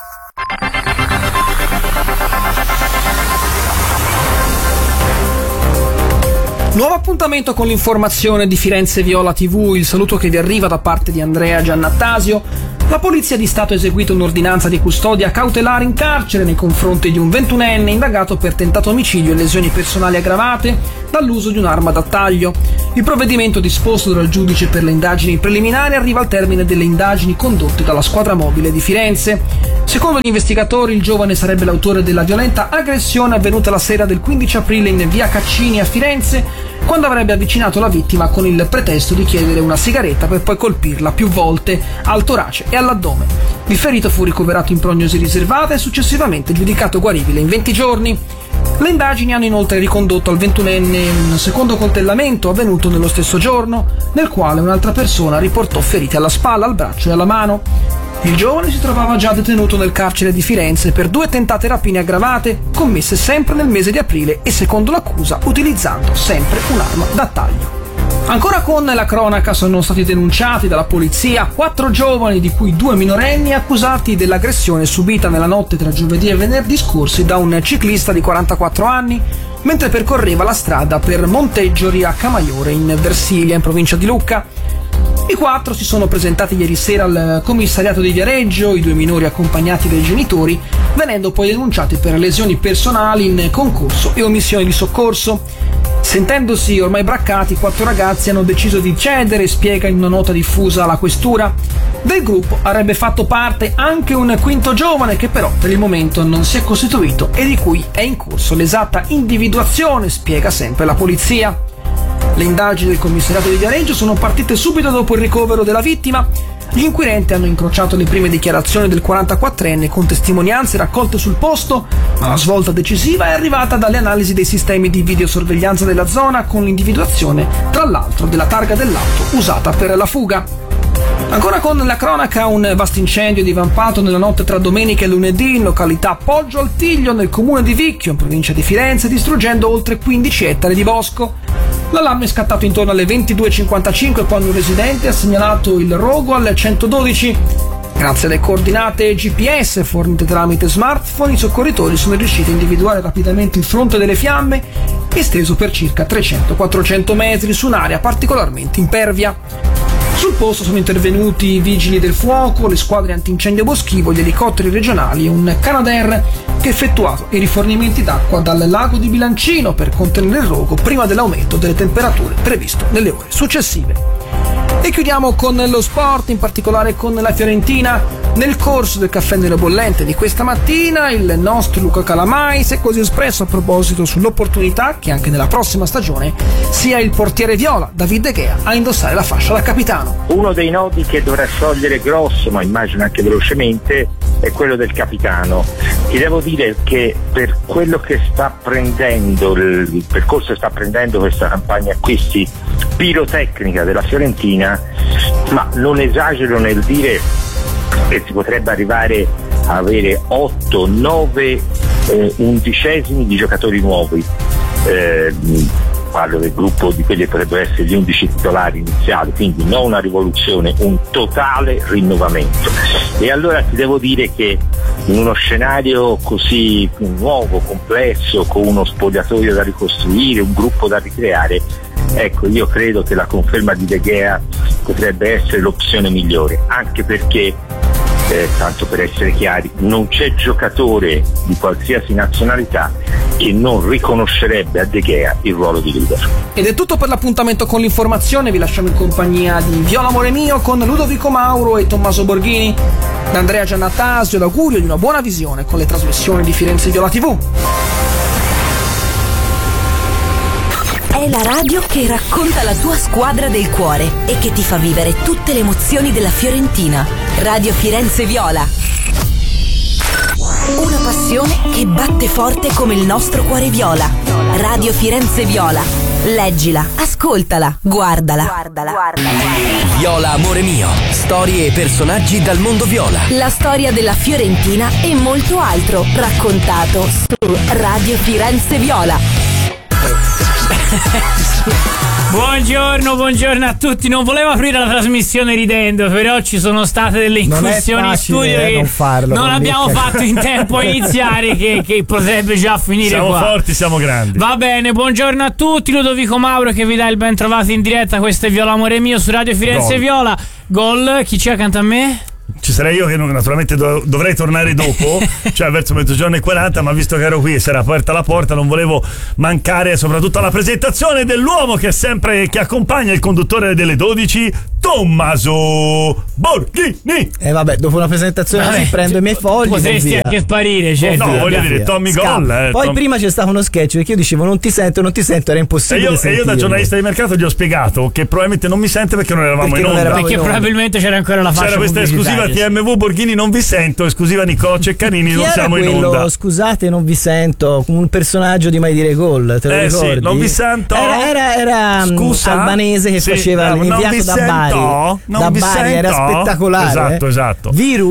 S19: Nuovo appuntamento con l'informazione di Firenze Viola TV, il saluto che vi arriva da parte di Andrea Giannattasio. La Polizia di Stato ha eseguito un'ordinanza di custodia cautelare in carcere nei confronti di un 21enne indagato per tentato omicidio e lesioni personali aggravate dall'uso di un'arma da taglio. Il provvedimento disposto dal giudice per le indagini preliminari arriva al termine delle indagini condotte dalla squadra mobile di Firenze. Secondo gli investigatori, il giovane sarebbe l'autore della violenta aggressione avvenuta la sera del 15 aprile in via Caccini a Firenze, quando avrebbe avvicinato la vittima con il pretesto di chiedere una sigaretta per poi colpirla più volte al torace e all'addome. Il ferito fu ricoverato in prognosi riservata e successivamente giudicato guaribile in 20 giorni. Le indagini hanno inoltre ricondotto al 21enne un secondo coltellamento avvenuto nello stesso giorno, nel quale un'altra persona riportò ferite alla spalla, al braccio e alla mano. Il giovane si trovava già detenuto nel carcere di Firenze per 2 tentate rapine aggravate commesse sempre nel mese di aprile e, secondo l'accusa, utilizzando sempre un'arma da taglio. Ancora con la cronaca, sono stati denunciati dalla polizia 4 giovani, di cui 2 minorenni, accusati dell'aggressione subita nella notte tra giovedì e venerdì scorsi da un ciclista di 44 anni mentre percorreva la strada per Monteggiori a Camaiore in Versilia, in provincia di Lucca. I 4 si sono presentati ieri sera al commissariato di Viareggio, i 2 minori accompagnati dai genitori, venendo poi denunciati per lesioni personali in concorso e omissione di soccorso. Sentendosi ormai braccati, i 4 ragazzi hanno deciso di cedere, spiega in una nota diffusa la questura. Del gruppo avrebbe fatto parte anche un quinto giovane che però per il momento non si è costituito e di cui è in corso l'esatta individuazione, spiega sempre la polizia. Le indagini del commissariato di Viareggio sono partite subito dopo il ricovero della vittima. Gli inquirenti hanno incrociato le prime dichiarazioni del 44enne con testimonianze raccolte sul posto, ma la svolta decisiva è arrivata dalle analisi dei sistemi di videosorveglianza della zona, con l'individuazione, tra l'altro, della targa dell'auto usata per la fuga. Ancora con la cronaca, un vasto incendio divampato nella notte tra domenica e lunedì in località Poggio al Tiglio, nel comune di Vicchio, in provincia di Firenze, distruggendo oltre 15 ettari di bosco. L'allarme è scattato intorno alle 22:55 quando un residente ha segnalato il rogo al 112. Grazie alle coordinate GPS fornite tramite smartphone, i soccorritori sono riusciti a individuare rapidamente il fronte delle fiamme, esteso per circa 300-400 metri su un'area particolarmente impervia. Sul posto sono intervenuti i vigili del fuoco, le squadre antincendio boschivo, gli elicotteri regionali e un Canadair che ha effettuato i rifornimenti d'acqua dal lago di Bilancino per contenere il rogo prima dell'aumento delle temperature previsto nelle ore successive. E chiudiamo con lo sport, in particolare con la Fiorentina. Nel corso del caffè nelle bollente di questa mattina il nostro Luca Calamai si è così espresso a proposito sull'opportunità che anche nella prossima stagione sia il portiere viola David De Gea a indossare la fascia da capitano.
S20: Uno dei nodi che dovrà sciogliere grosso, ma immagino anche velocemente, è quello del capitano. Ti devo dire che per quello che sta prendendo, il percorso che sta prendendo questa campagna acquisti pirotecnica della Fiorentina, ma non esagero nel dire che si potrebbe arrivare a avere 8, 9 undicesimi di giocatori nuovi. Parlo del gruppo di quelli che potrebbero essere gli 11 titolari iniziali, quindi non una rivoluzione, un totale rinnovamento. E allora ti devo dire che in uno scenario così nuovo, complesso, con uno spogliatoio da ricostruire, un gruppo da ricreare, ecco, io credo che la conferma di De Gea potrebbe essere l'opzione migliore, anche perché, tanto per essere chiari, non c'è giocatore di qualsiasi nazionalità che non riconoscerebbe a De Gea il ruolo di leader.
S19: Ed è tutto per l'appuntamento con l'informazione, vi lasciamo in compagnia di Viola Amore Mio con Ludovico Mauro e Tommaso Borghini. Da Andrea Giannatasio l'augurio di una buona visione con le trasmissioni di Firenze Viola TV.
S14: È la radio che racconta la tua squadra del cuore e che ti fa vivere tutte le emozioni della Fiorentina. Radio Firenze Viola. Una passione che batte forte come il nostro cuore viola. Radio Firenze Viola. Leggila, ascoltala, guardala.
S21: Viola Amore Mio. Storie e personaggi dal mondo viola.
S14: La storia della Fiorentina e molto altro raccontato su Radio Firenze Viola.
S1: Buongiorno a tutti. Non volevo aprire la trasmissione ridendo, però ci sono state delle incursioni in studio che non abbiamo fatto in tempo a iniziare, che potrebbe già finire
S22: siamo
S1: qua.
S22: Siamo forti, siamo grandi.
S1: Va bene, buongiorno a tutti. Ludovico Mauro che vi dà il ben trovato in diretta. Questo è Viola Amore Mio su Radio Firenze Viola. Gol, chi c'è accanto a me?
S2: ci sarei io che naturalmente dovrei tornare dopo, cioè verso 12:40, ma visto che ero qui e si era aperta la porta non volevo mancare soprattutto alla presentazione dell'uomo che accompagna il conduttore delle 12, Tommaso Borghini.
S22: Vabbè, dopo una presentazione così prendo i miei fogli.
S1: Potresti anche sparire, certo.
S2: No, voglio dire, Tommy Gol.
S22: Poi prima c'è stato uno sketch perché io dicevo non ti sento, era impossibile.
S2: E io da giornalista di mercato gli ho spiegato che probabilmente non mi sente perché non eravamo in onda.
S1: Perché probabilmente c'era ancora la fascia.
S2: C'era questa esclusiva TMV Borghini non vi sento, esclusiva Nicolò Ceccarini, non siamo in onda.
S22: Scusate, non vi sento, un personaggio di Mai Dire Gol, te lo ricordi?
S2: Sì, non vi sento.
S22: Era albanese che faceva l'inviato da Bari. Era spettacolare.
S2: Esatto.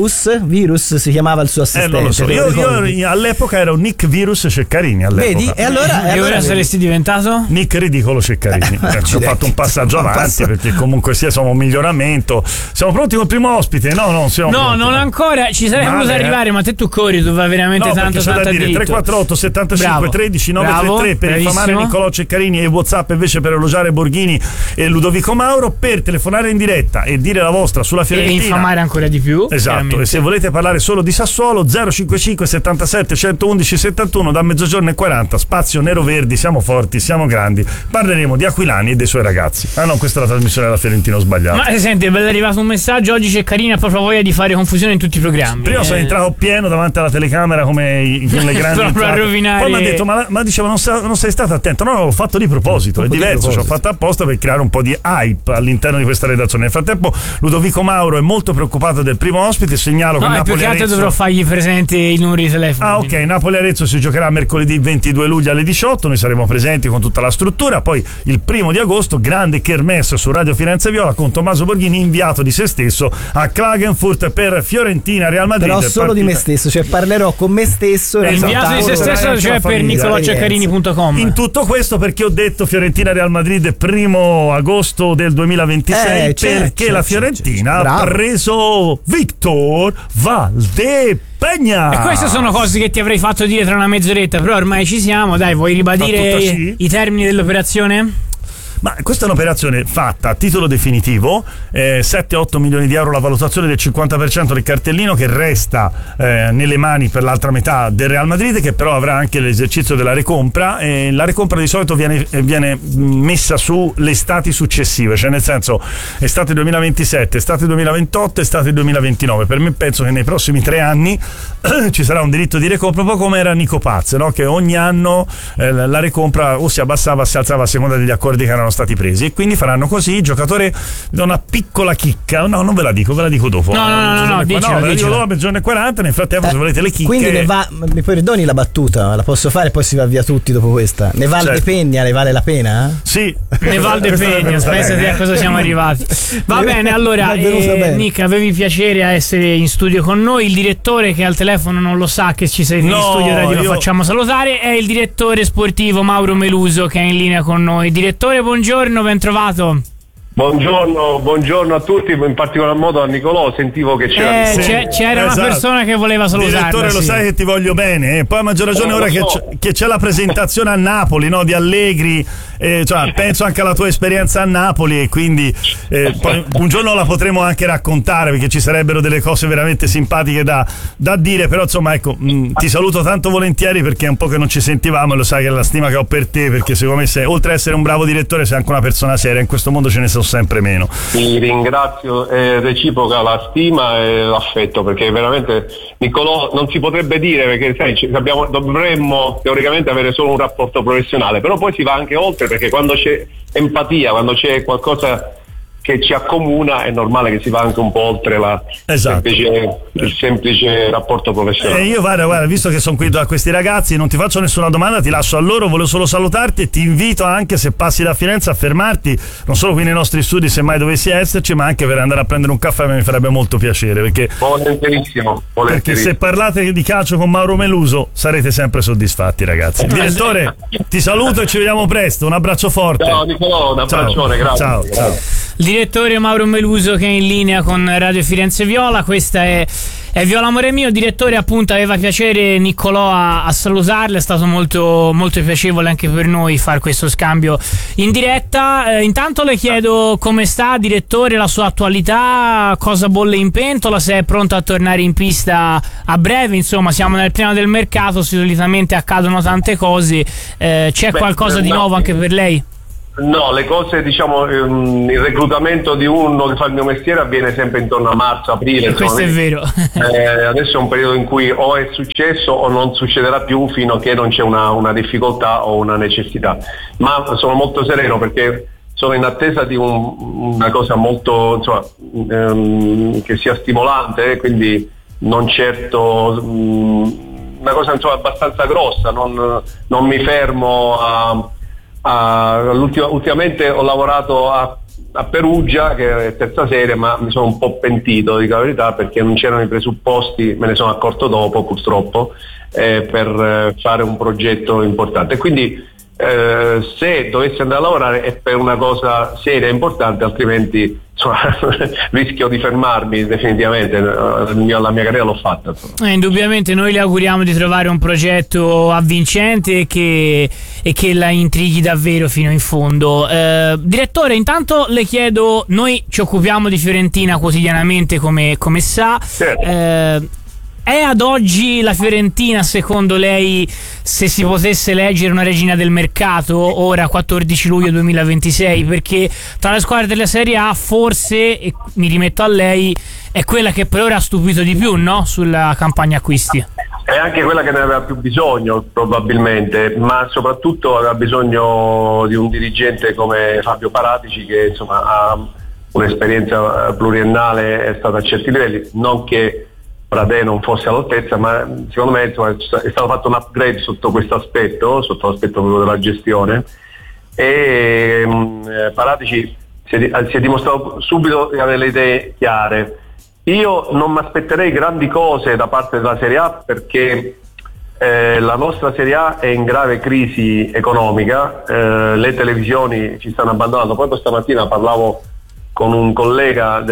S22: Virus si chiamava il suo assistente.
S2: Non lo so. Io all'epoca ero Nick Virus Ceccarini.
S22: Vedi? E
S1: ora saresti diventato?
S2: Nick Ridicolo Ceccarini. Ho fatto un passaggio avanti perché comunque siamo un miglioramento. Siamo pronti col primo ospite? No,
S1: non ancora. Ci sarei voluto arrivare, ma te tu corri, tu vai veramente tanto
S2: da dire. 348 75 13 933 per infamare Nicolò Ceccarini e WhatsApp invece per elogiare Borghini e Ludovico Mauro, per telefonare in diretta e dire la vostra sulla Fiorentina
S1: e infamare ancora di più.
S2: Esatto. E se volete parlare solo di Sassuolo 055 77 111 71 da 12:40, spazio nero verdi, siamo forti, siamo grandi, parleremo di Aquilani e dei suoi ragazzi. No, questa è la trasmissione della Fiorentina, ho sbagliato.
S1: Ma senti, è arrivato un messaggio oggi, Ceccarini ha proprio voglia di fare confusione in tutti i programmi.
S2: Prima sono entrato pieno davanti alla telecamera come le grandi
S1: proprio a rovinare.
S2: Poi mi ha detto ma diceva non sei stato attento. No, l'ho fatto di proposito, è diverso, ci ho fatto apposta per creare un po' di hype all'interno di questa redazione. Nel frattempo Ludovico Mauro è molto preoccupato del primo ospite, segnalo che Napoli
S1: più che altro dovrò fargli presente i numeri di telefono.
S2: Ok, Napoli-Arezzo si giocherà mercoledì 22 luglio alle 18, noi saremo presenti con tutta la struttura. Poi il 1 agosto grande kermesse su Radio Firenze Viola con Tommaso Borghini inviato di se stesso a Klagenfurt per Fiorentina Real Madrid.
S22: Però solo di me stesso, cioè parlerò con me stesso.
S1: Inviato di se stesso, cioè per nicoloceccarini.com.
S2: In tutto questo perché ho detto Fiorentina Real Madrid 1 agosto del 2026 perché la Fiorentina ha preso Victor Valdepegna.
S1: E queste sono cose che ti avrei fatto dire tra una mezz'oretta, però ormai ci siamo. Dai, vuoi ribadire i termini dell'operazione?
S2: Ma questa è un'operazione fatta a titolo definitivo, 7-8 milioni di euro la valutazione del 50% del cartellino che resta nelle mani per l'altra metà del Real Madrid, che però avrà anche l'esercizio della recompra, e la recompra di solito viene messa sulle estati successive, cioè nel senso estate 2027, estate 2028, estate 2029. Per me penso che nei prossimi 3 anni ci sarà un diritto di recompra, un po' come era Nico Paz, no? Che ogni anno la recompra o si abbassava o si alzava a seconda degli accordi che erano stati presi, e quindi faranno così. Il giocatore da una piccola chicca, no, non ve la dico dopo.
S1: No,
S2: dicela. Ve la dico dopo a 12:40. Nel frattempo se volete le chicche,
S22: quindi mi perdoni la battuta, la posso fare, poi si va via tutti dopo questa. Ne vale Pegna, ne vale la pena?
S2: Sì,
S1: ne vale Pegna, pensate a cosa siamo arrivati. Va bene, allora Nick, avevi piacere a essere in studio con noi. Il direttore, che al telefono non lo sa che ci sei in studio radio, lo facciamo salutare, è il direttore sportivo Mauro Meluso, che è in linea con noi. Direttore, buongiorno, ben trovato.
S23: Buongiorno a tutti, in particolar modo a Nicolò. Sentivo che
S1: c'era una persona che voleva salutarla.
S2: Direttore, lo sai che ti voglio bene, poi a maggior ragione ora che c'è la presentazione a Napoli, no, di Allegri, cioè, penso anche alla tua esperienza a Napoli, e quindi poi un giorno la potremo anche raccontare, perché ci sarebbero delle cose veramente simpatiche da dire. Però insomma, ecco, ti saluto tanto volentieri, perché è un po' che non ci sentivamo, e lo sai che è la stima che ho per te, perché secondo me oltre ad essere un bravo direttore sei anche una persona seria. In questo mondo ce ne sono sempre meno.
S23: Ti ringrazio, reciproca la stima e l'affetto, perché veramente Nicolò non si potrebbe dire, perché sai, dovremmo teoricamente avere solo un rapporto professionale, però poi si va anche oltre, perché quando c'è empatia, quando c'è qualcosa che ci accomuna, è normale che si va anche un po' oltre il semplice rapporto professionale.
S2: Io guarda, visto che sono qui da questi ragazzi, non ti faccio nessuna domanda, ti lascio a loro. Volevo solo salutarti e ti invito anche, se passi da Firenze, a fermarti non solo qui nei nostri studi, se mai dovessi esserci, ma anche per andare a prendere un caffè. Mi farebbe molto piacere, perché
S23: volentierissimo.
S2: Perché se parlate di calcio con Mauro Meluso sarete sempre soddisfatti, ragazzi. Direttore, ti saluto e ci vediamo presto. Un abbraccio forte.
S23: Ciao Nicolò, un abbraccione, grazie.
S2: Ciao.
S1: direttore Mauro Meluso, che è in linea con Radio Firenze Viola. Questa è Viola Amore Mio. Direttore, appunto, aveva piacere Niccolò a salutarla, è stato molto, molto piacevole anche per noi fare questo scambio in diretta. Intanto le chiedo come sta, direttore, la sua attualità, cosa bolle in pentola, se è pronto a tornare in pista a breve. Insomma, siamo nel pieno del mercato, solitamente accadono tante cose, c'è qualcosa di nuovo anche per lei?
S23: No, le cose, diciamo, il reclutamento di uno che fa il mio mestiere avviene sempre intorno a marzo-aprile.
S1: Questo è vero.
S23: Adesso è un periodo in cui o è successo o non succederà più fino a che non c'è una difficoltà o una necessità. Ma sono molto sereno perché sono in attesa di una cosa molto, insomma, che sia stimolante, quindi non certo una cosa, insomma, abbastanza grossa. Non mi fermo ultimamente ho lavorato a Perugia, che è terza serie, ma mi sono un po' pentito, dico la verità, perché non c'erano i presupposti, me ne sono accorto dopo purtroppo, per fare un progetto importante. Quindi se dovessi andare a lavorare è per una cosa seria e importante, altrimenti insomma, rischio di fermarmi definitivamente. La mia carriera l'ho fatta.
S1: Indubbiamente noi le auguriamo di trovare un progetto avvincente e che la intrighi davvero fino in fondo. Direttore, intanto le chiedo, noi ci occupiamo di Fiorentina quotidianamente, come sa. Certo. È ad oggi la Fiorentina, secondo lei, se si potesse leggere, una regina del mercato, ora 14 luglio 2026? Perché tra le squadre della Serie A forse, e mi rimetto a lei, è quella che per ora ha stupito di più, no? Sulla campagna acquisti.
S23: È anche quella che ne aveva più bisogno probabilmente, ma soprattutto aveva bisogno di un dirigente come Fabio Paratici, che insomma ha un'esperienza pluriennale, è stata a certi livelli, non che Pradè non fosse all'altezza, ma secondo me insomma, è stato fatto un upgrade sotto questo aspetto, sotto l'aspetto proprio della gestione, e Paratici si è dimostrato subito di avere le idee chiare. Io non mi aspetterei grandi cose da parte della Serie A, perché la nostra Serie A è in grave crisi economica, le televisioni ci stanno abbandonando. Poi questa mattina parlavo con un collega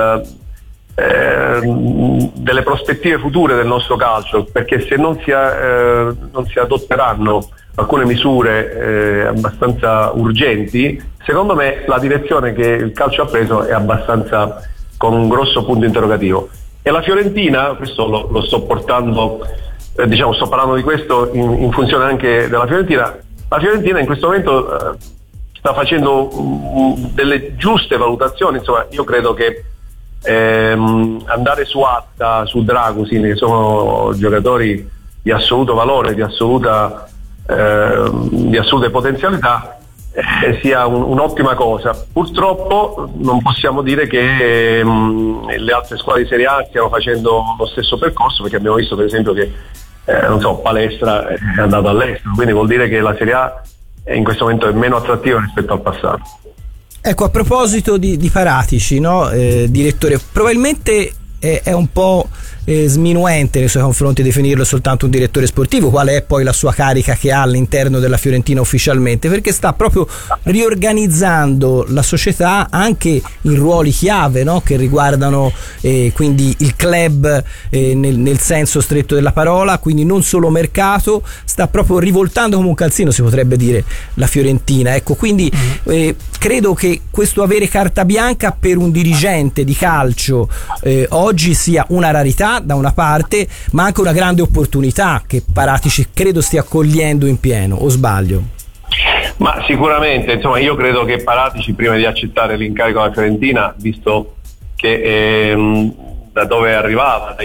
S23: delle prospettive future del nostro calcio, perché se non si adotteranno alcune misure abbastanza urgenti, secondo me la direzione che il calcio ha preso è abbastanza con un grosso punto interrogativo. E la Fiorentina, questo lo sto portando, sto parlando di questo in funzione anche della Fiorentina. La Fiorentina in questo momento sta facendo delle giuste valutazioni. Insomma, io credo che andare su Atta, su Dragusin, che sono giocatori di assoluto valore, di assolute potenzialità, sia un'ottima cosa. Purtroppo non possiamo dire che le altre squadre di Serie A stiano facendo lo stesso percorso, perché abbiamo visto per esempio che Palestra è andato all'estero, quindi vuol dire che la Serie A in questo momento è meno attrattiva rispetto al passato.
S22: Ecco, a proposito di Paratici, no, direttore, probabilmente è un po' sminuente nei suoi confronti definirlo soltanto un direttore sportivo, quale è poi la sua carica che ha all'interno della Fiorentina ufficialmente, perché sta proprio riorganizzando la società anche in ruoli chiave, no? Che riguardano quindi il club nel senso stretto della parola, quindi non solo mercato, sta proprio rivoltando come un calzino, si potrebbe dire, la Fiorentina. Ecco, quindi credo che questo avere carta bianca per un dirigente di calcio oggi sia una rarità da una parte, ma anche una grande opportunità che Paratici credo stia cogliendo in pieno, o sbaglio?
S23: Ma sicuramente, insomma, io credo che Paratici, prima di accettare l'incarico alla Fiorentina, visto che da dove arrivava,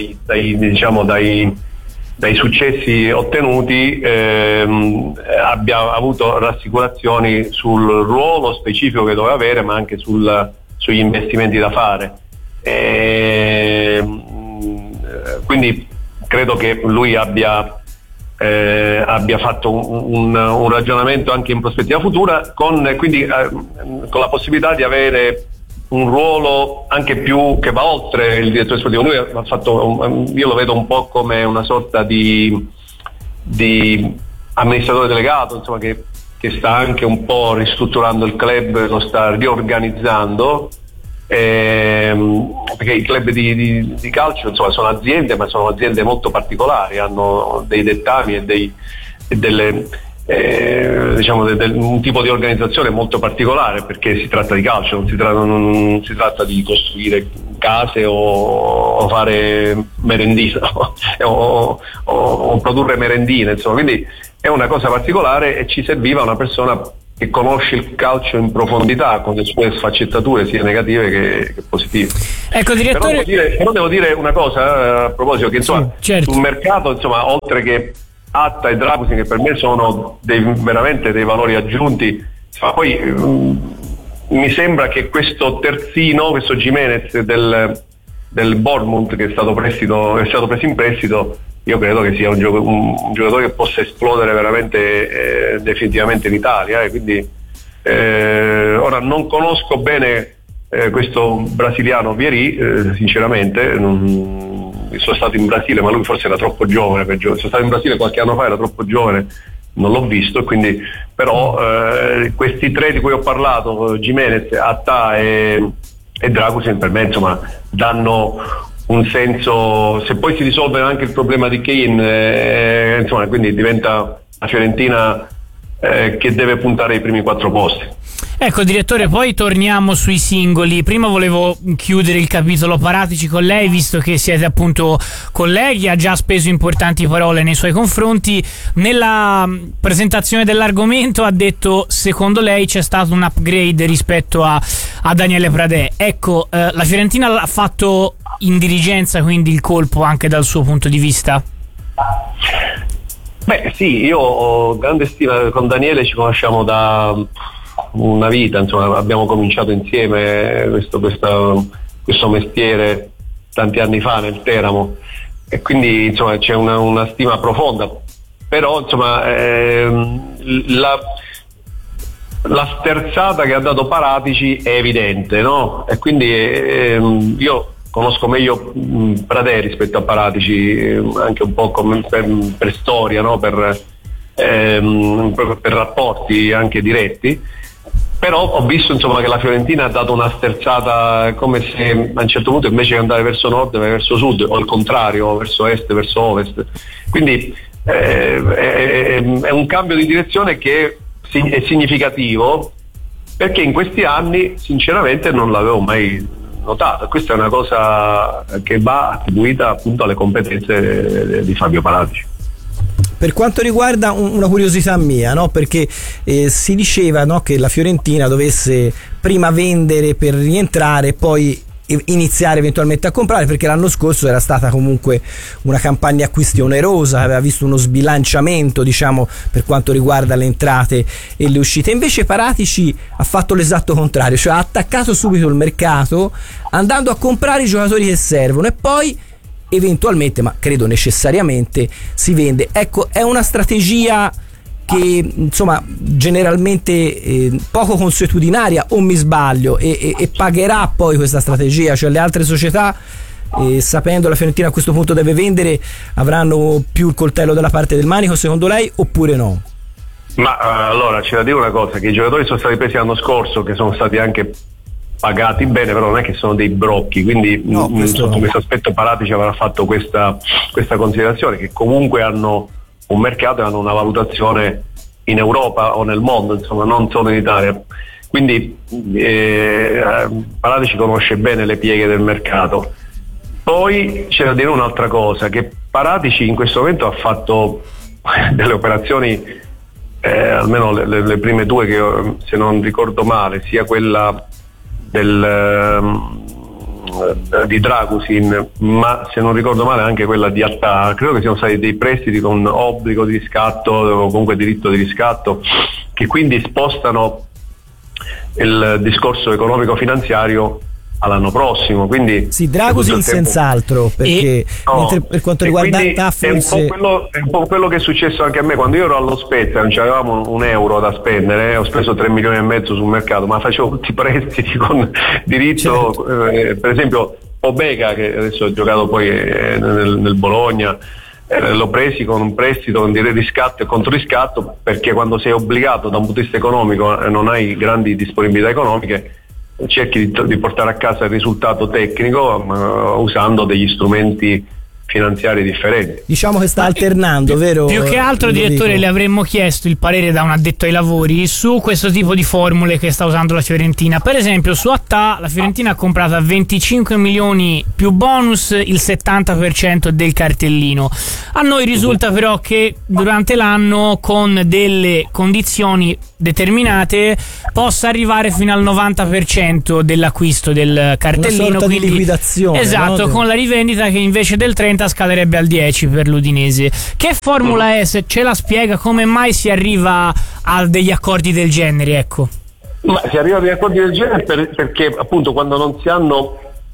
S23: dai successi ottenuti, abbia avuto rassicurazioni sul ruolo specifico che doveva avere, ma anche sugli investimenti da fare. Quindi credo che lui abbia fatto un ragionamento anche in prospettiva futura, con la possibilità di avere un ruolo anche più che va oltre il direttore sportivo. Lui ha fatto, io lo vedo un po' come una sorta di amministratore delegato, insomma, che sta anche un po' ristrutturando il club, lo sta riorganizzando, perché i club di calcio insomma sono aziende, ma sono aziende molto particolari, hanno dei dettami e un tipo di organizzazione molto particolare, perché si tratta di calcio, non si tratta di costruire case o fare merendine o produrre merendine, insomma, quindi è una cosa particolare e ci serviva una persona che conosce il calcio in profondità con le sue sfaccettature sia negative che positive.
S1: Ecco, direttore,
S23: però devo dire una cosa a proposito, che insomma
S1: certo,
S23: sul mercato, insomma, oltre che Atta e Dragusin, che per me sono veramente dei valori aggiunti, insomma, poi mi sembra che questo terzino, questo Gimenez del Bournemouth, che è stato preso in prestito, io credo che sia un giocatore che possa esplodere veramente definitivamente in Italia, quindi ora non conosco bene questo brasiliano Vieri, sinceramente sono stato in Brasile, ma lui forse era troppo giovane sono stato in Brasile qualche anno fa, era troppo giovane, non l'ho visto, quindi però questi tre di cui ho parlato, Gimenez, Atta e Dragusin, per me insomma danno un senso, se poi si risolve anche il problema di Kane, insomma, quindi diventa la Fiorentina che deve puntare ai primi 4 posti.
S1: Ecco, direttore, poi torniamo sui singoli. Prima volevo chiudere il capitolo Paratici con lei, visto che siete appunto colleghi, ha già speso importanti parole nei suoi confronti. Nella presentazione dell'argomento ha detto, secondo lei c'è stato un upgrade rispetto a Daniele Pradè. Ecco, la Fiorentina ha fatto in dirigenza quindi il colpo anche dal suo punto di vista?
S23: Beh sì, io ho grande stima con Daniele, ci conosciamo da una vita, insomma, abbiamo cominciato insieme questo mestiere tanti anni fa nel Teramo, e quindi insomma c'è una stima profonda, però insomma la sterzata che ha dato Paratici è evidente, no? E quindi io conosco meglio Pradè rispetto a Paratici, anche un po' per storia, no? Per rapporti anche diretti, però ho visto insomma che la Fiorentina ha dato una sterzata, come se a un certo punto invece che andare verso nord vai verso sud, o al contrario, verso est, verso ovest, quindi è un cambio di direzione che è significativo, perché in questi anni sinceramente non l'avevo mai notato. Questa è una cosa che va attribuita appunto alle competenze di Fabio Paratici.
S22: Per quanto riguarda una curiosità mia, no? Perché si diceva, no, che la Fiorentina dovesse prima vendere per rientrare e poi iniziare eventualmente a comprare, perché l'anno scorso era stata comunque una campagna acquisti onerosa, aveva visto uno sbilanciamento, diciamo, per quanto riguarda le entrate e le uscite. Invece Paratici ha fatto l'esatto contrario, cioè ha attaccato subito il mercato andando a comprare i giocatori che servono e poi eventualmente, ma credo necessariamente, si vende. Ecco, è una strategia che insomma generalmente poco consuetudinaria, o mi sbaglio, e pagherà poi questa strategia, cioè le altre società, sapendo la Fiorentina a questo punto deve vendere, avranno più il coltello dalla parte del manico, secondo lei, oppure no?
S23: Ma allora c'è da dire una cosa, che i giocatori sono stati presi l'anno scorso, che sono stati anche pagati bene, però non è che sono dei brocchi, quindi sotto questo aspetto Paratici avrà fatto questa considerazione, che comunque hanno un mercato e hanno una valutazione in Europa o nel mondo, insomma, non solo in Italia, quindi Paratici conosce bene le pieghe del mercato. Poi c'è da dire un'altra cosa, che Paratici in questo momento ha fatto delle operazioni, almeno le prime due, che se non ricordo male, sia quella di Dragusin, ma se non ricordo male anche quella di Atta, credo che siano stati dei prestiti con obbligo di riscatto o comunque diritto di riscatto, che quindi spostano il discorso economico finanziario all'anno prossimo. Quindi
S22: sì, Dragusin senz'altro, perché mentre per quanto riguarda Atta
S23: è un po' quello che è successo anche a me quando io ero allo Spezia, non avevamo un euro da spendere, ho speso 3 milioni e mezzo sul mercato, ma facevo tutti i prestiti con diritto, per esempio Obega, che adesso ha giocato poi nel Bologna, l'ho presi con un prestito con riscatto e controriscatto, perché quando sei obbligato da un punto di vista economico e non hai grandi disponibilità economiche, cerchi di portare a casa il risultato tecnico usando degli strumenti finanziari differenti.
S22: Diciamo che sta alternando, vero?
S1: Più che altro, direttore, le avremmo chiesto il parere da un addetto ai lavori su questo tipo di formule che sta usando la Fiorentina. Per esempio, su Attà la Fiorentina ha comprato a 25 milioni più bonus il 70% del cartellino. A noi risulta però che durante l'anno, con delle condizioni determinate, possa arrivare fino al 90% dell'acquisto del cartellino.
S22: Una sorta di liquidazione.
S1: Esatto, no? Con la rivendita che invece del 30 scaderebbe al 10 per l'Udinese. Che formula è, se ce la spiega, come mai si arriva a degli accordi del genere, ecco?
S23: Ma si arriva a degli accordi del genere perché appunto quando non si hanno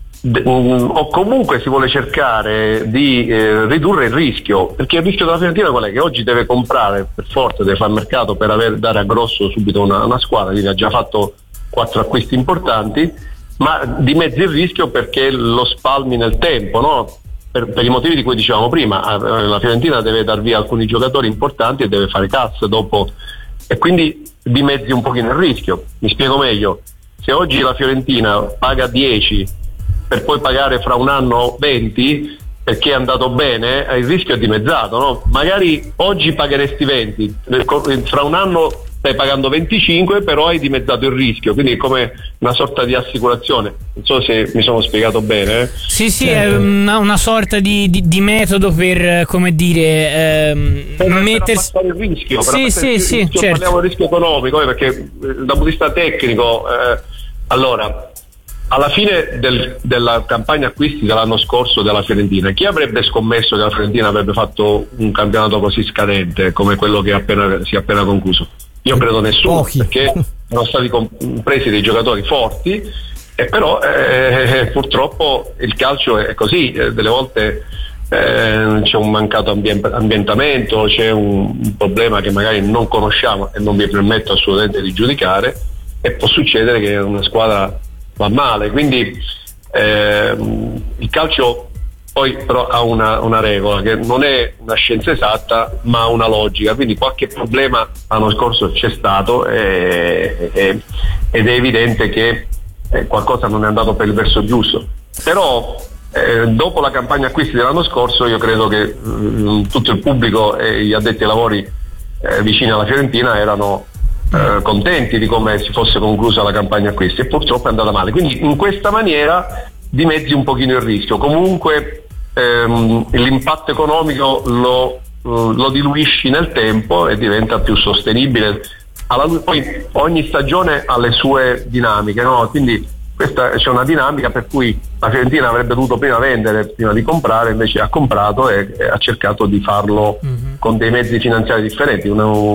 S23: o comunque si vuole cercare di ridurre il rischio, perché il rischio della Fiorentina qual è? Che oggi deve comprare per forza, deve fare mercato per dare a grosso subito una squadra, quindi ha già fatto 4 acquisti importanti, ma dimezzi il rischio perché lo spalmi nel tempo, no? Per i motivi di cui dicevamo prima, la Fiorentina deve dar via alcuni giocatori importanti e deve fare cassa dopo, e quindi dimezzi un pochino il rischio. Mi spiego meglio: se oggi la Fiorentina paga 10 per poi pagare fra un anno 20 perché è andato bene, il rischio è dimezzato, no? Magari oggi pagheresti 20, fra un anno stai pagando 25, però hai dimezzato il rischio, quindi è come una sorta di assicurazione. Non so se mi sono spiegato bene.
S1: Sì, certo. È una sorta di metodo per, come dire, mettersi
S23: il rischio.
S1: Sì, certo.
S23: Parliamo del rischio economico, perché dal punto di vista tecnico, allora, alla fine della campagna acquisti dell'anno scorso della Fiorentina, chi avrebbe scommesso che la Fiorentina avrebbe fatto un campionato così scadente come quello che si è appena concluso? Io credo nessuno, perché sono stati presi dei giocatori forti, però purtroppo il calcio è così, delle volte c'è un mancato ambientamento, c'è un problema che magari non conosciamo e non vi permetto assolutamente di giudicare, e può succedere che una squadra va male, quindi il calcio poi però ha una regola che non è una scienza esatta ma una logica, quindi qualche problema l'anno scorso c'è stato ed è evidente che qualcosa non è andato per il verso giusto, però dopo la campagna acquisti dell'anno scorso io credo che tutto il pubblico e gli addetti ai lavori vicini alla Fiorentina erano contenti di come si fosse conclusa la campagna acquisti, e purtroppo è andata male, quindi in questa maniera dimezzi un pochino il rischio. Comunque l'impatto economico lo diluisci nel tempo e diventa più sostenibile. Poi ogni stagione ha le sue dinamiche, no? Quindi c'è una dinamica per cui la Fiorentina avrebbe dovuto prima vendere prima di comprare, invece ha comprato e ha cercato di farlo con dei mezzi finanziari differenti,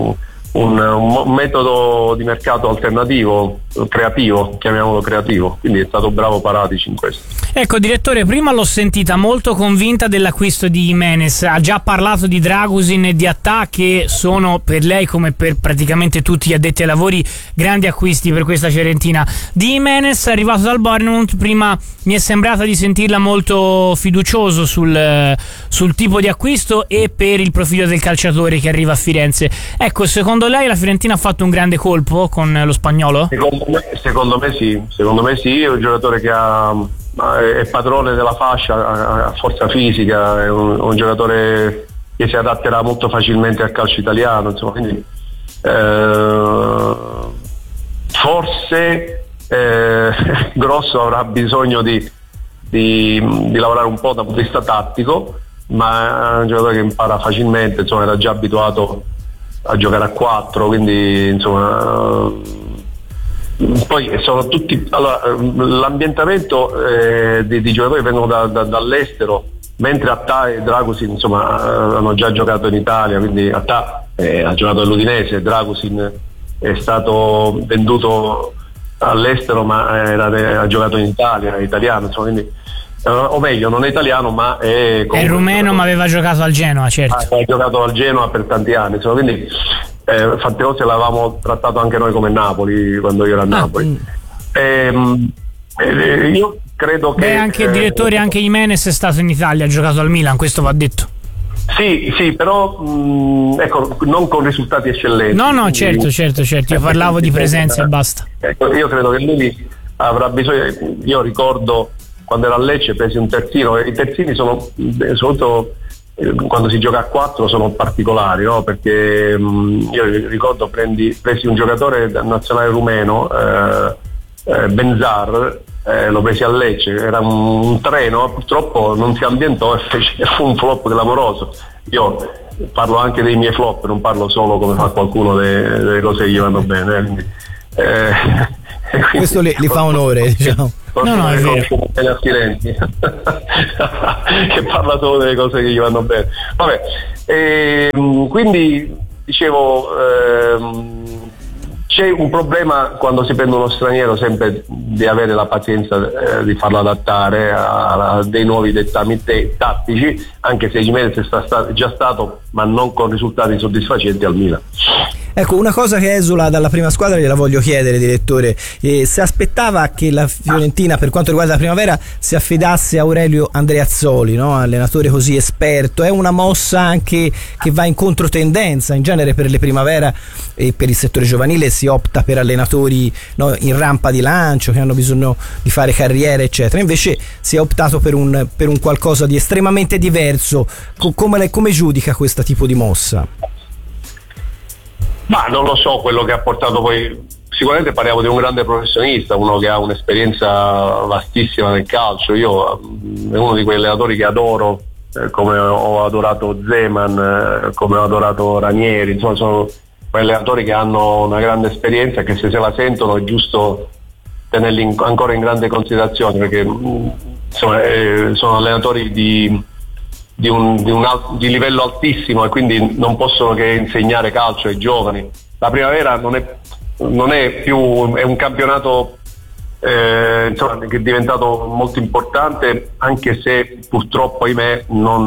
S23: un metodo di mercato alternativo, creativo, chiamiamolo creativo, quindi è stato bravo Paratici in questo.
S1: Ecco, direttore, prima l'ho sentita molto convinta dell'acquisto di Jimenez, ha già parlato di Dragusin e di Attà, che sono per lei, come per praticamente tutti gli addetti ai lavori, grandi acquisti per questa Fiorentina. Di Jimenez, arrivato dal Bournemouth, prima mi è sembrata di sentirla molto fiducioso sul tipo di acquisto e per il profilo del calciatore che arriva a Firenze. Ecco, secondo lei la Fiorentina ha fatto un grande colpo con lo spagnolo?
S23: Secondo me sì, è un giocatore che è padrone della fascia, ha forza fisica, è un giocatore che si adatterà molto facilmente al calcio italiano, insomma, quindi forse Grosso avrà bisogno di lavorare un po' dal punto di vista tattico, ma è un giocatore che impara facilmente, insomma, era già abituato a giocare a 4, quindi insomma poi sono tutti, allora, l'ambientamento di giocatori che vengono dall'estero, mentre Attà e Dragusin insomma hanno già giocato in Italia, quindi Attà ha giocato all'Udinese, Dragusin è stato venduto all'estero ma ha giocato in Italia, è italiano, insomma, quindi o meglio non è italiano ma è
S1: rumeno, ma aveva giocato al Genoa, certo.
S23: Ha giocato al Genoa per tanti anni, insomma, quindi Fantozzi l'avevamo trattato anche noi come Napoli quando io ero a Napoli. Io credo che
S1: anche direttore, anche Jimenez è stato in Italia, ha giocato al Milan, questo va detto.
S23: Sì, però ecco, non con risultati eccellenti.
S1: No, certo, io parlavo di presenza e basta.
S23: Ecco, io credo che lui avrà bisogno. Io ricordo quando ero a Lecce presi un terzino, e i terzini sono soprattutto quando si gioca a 4 sono particolari, no? Perché io ricordo presi un giocatore nazionale rumeno, Benzar, lo presi a Lecce, era un treno, purtroppo non si ambientò e fu un flop clamoroso. Io parlo anche dei miei flop, non parlo solo come fa qualcuno delle cose che gli vanno bene, quindi
S22: questo li fa onore, diciamo.
S1: No, è vero.
S23: Che parla solo delle cose che gli vanno bene. Vabbè, quindi dicevo, c'è un problema quando si prende uno straniero sempre di avere la pazienza di farlo adattare a dei nuovi dettami tattici, anche se Gimenez è già stato, ma non con risultati soddisfacenti, al Milan.
S22: Ecco, una cosa che esula dalla prima squadra gliela voglio chiedere, direttore. Se aspettava che la Fiorentina, per quanto riguarda la primavera, si affidasse a Aurelio Andreazzoli, no? Allenatore così esperto, è una mossa anche che va in controtendenza. In genere per le primavera e per il settore giovanile si opta per allenatori, no, in rampa di lancio, che hanno bisogno di fare carriera eccetera. Invece si è optato per un qualcosa di estremamente diverso. Come giudica questo tipo di mossa?
S23: Ma non lo so quello che ha portato poi. Sicuramente parliamo di un grande professionista, uno che ha un'esperienza vastissima nel calcio. Io è uno di quei allenatori che adoro, come ho adorato Zeman, come ho adorato Ranieri, insomma sono quei allenatori che hanno una grande esperienza e che se la sentono è giusto tenerli ancora in grande considerazione, perché insomma, sono allenatori di livello altissimo e quindi non possono che insegnare calcio ai giovani. La primavera non è più, è un campionato insomma, che è diventato molto importante, anche se purtroppo ahimè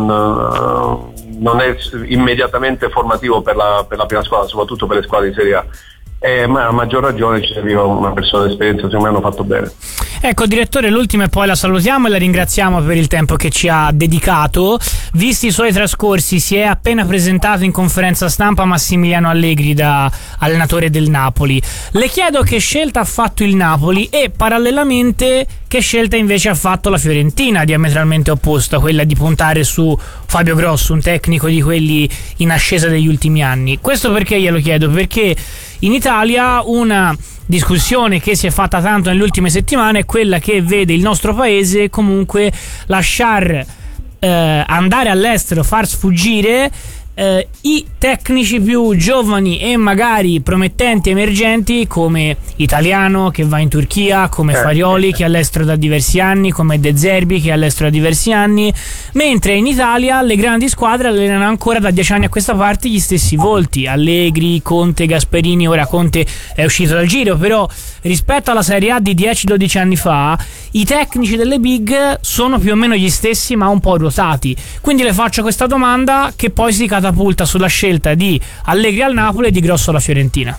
S23: non è immediatamente formativo per la prima squadra, soprattutto per le squadre di Serie A. Ma a maggior ragione ci serviva una persona di esperienza, secondo me hanno fatto bene.
S1: Ecco, direttore, l'ultima e poi la salutiamo e la ringraziamo per il tempo che ci ha dedicato. Visti i suoi trascorsi, si è appena presentato in conferenza stampa Massimiliano Allegri da allenatore del Napoli. Le chiedo che scelta ha fatto il Napoli e parallelamente che scelta invece ha fatto la Fiorentina, diametralmente opposta, quella di puntare su Fabio Grosso, un tecnico di quelli in ascesa degli ultimi anni. Questo perché glielo chiedo? Perché in Italia una discussione che si è fatta tanto nelle ultime settimane è quella che vede il nostro paese comunque lasciar andare all'estero, far sfuggire i tecnici più giovani e magari promettenti, emergenti, come Italiano che va in Turchia, come Farioli che è all'estero da diversi anni, come De Zerbi che è all'estero da diversi anni, mentre in Italia le grandi squadre allenano ancora da 10 anni a questa parte gli stessi volti: Allegri, Conte, Gasperini. Ora Conte è uscito dal giro, però rispetto alla Serie A di 10-12 anni fa i tecnici delle big sono più o meno gli stessi, ma un po' ruotati. Quindi le faccio questa domanda che poi si catapulta sulla scelta di Allegri al Napoli e di Grosso alla Fiorentina.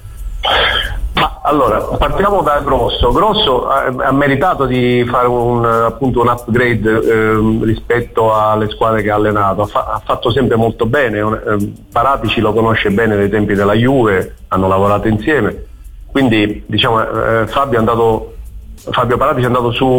S23: Ma allora, partiamo da Grosso. Grosso ha meritato di fare un upgrade rispetto alle squadre che ha allenato. Ha fatto sempre molto bene. Paratici lo conosce bene dai tempi della Juve, hanno lavorato insieme. Quindi diciamo Fabio Paratici è andato su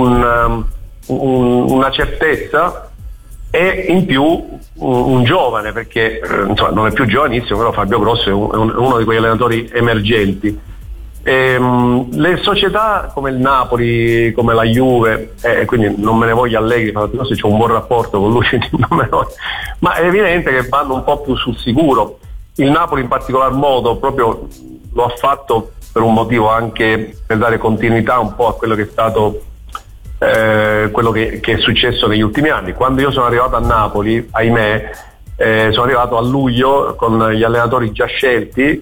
S23: una certezza e in più un giovane, perché insomma, non è più giovanissimo, però Fabio Grosso è uno di quegli allenatori emergenti. Le società come il Napoli, come la Juve, quindi non me ne voglio Allegri, se c'è un buon rapporto con lui, non me ne voglio, ma è evidente che vanno un po' più sul sicuro. Il Napoli in particolar modo proprio lo ha fatto per un motivo anche per dare continuità un po' a quello che è stato quello che è successo negli ultimi anni. Quando io sono arrivato a Napoli, ahimè, sono arrivato a luglio con gli allenatori già scelti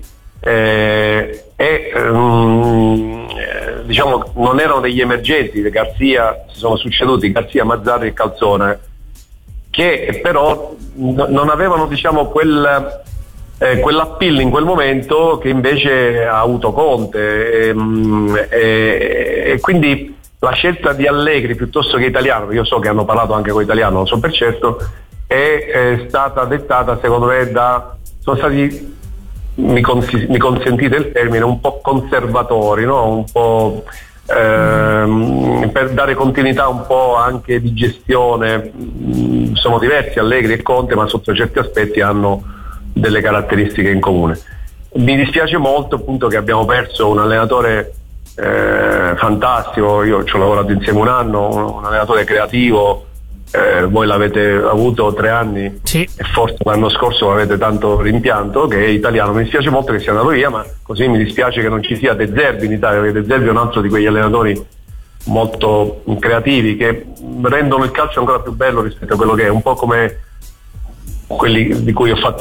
S23: diciamo non erano degli emergenti. Garzia, si sono succeduti Garzia, Mazzarri e Calzone, che però non avevano diciamo quell'appeal in quel momento che invece ha avuto Conte e quindi la scelta di Allegri piuttosto che Italiano, io so che hanno parlato anche con Italiano, non so per certo, è stata dettata secondo me sono stati, mi consentite il termine, un po' conservatori, no? Un po' per dare continuità un po' anche di gestione. Sono diversi Allegri e Conte, ma sotto certi aspetti hanno delle caratteristiche in comune. Mi dispiace molto appunto che abbiamo perso un allenatore fantastico. Io ci ho lavorato insieme un anno, un allenatore creativo. Voi l'avete avuto 3 anni,
S1: sì,
S23: e forse l'anno scorso avete tanto rimpianto, che è italiano. Mi dispiace molto che sia andato via, ma così mi dispiace che non ci sia De Zerbi in Italia, perché De Zerbi è un altro di quegli allenatori molto creativi che rendono il calcio ancora più bello rispetto a quello che è, un po' come quelli di cui ho fatto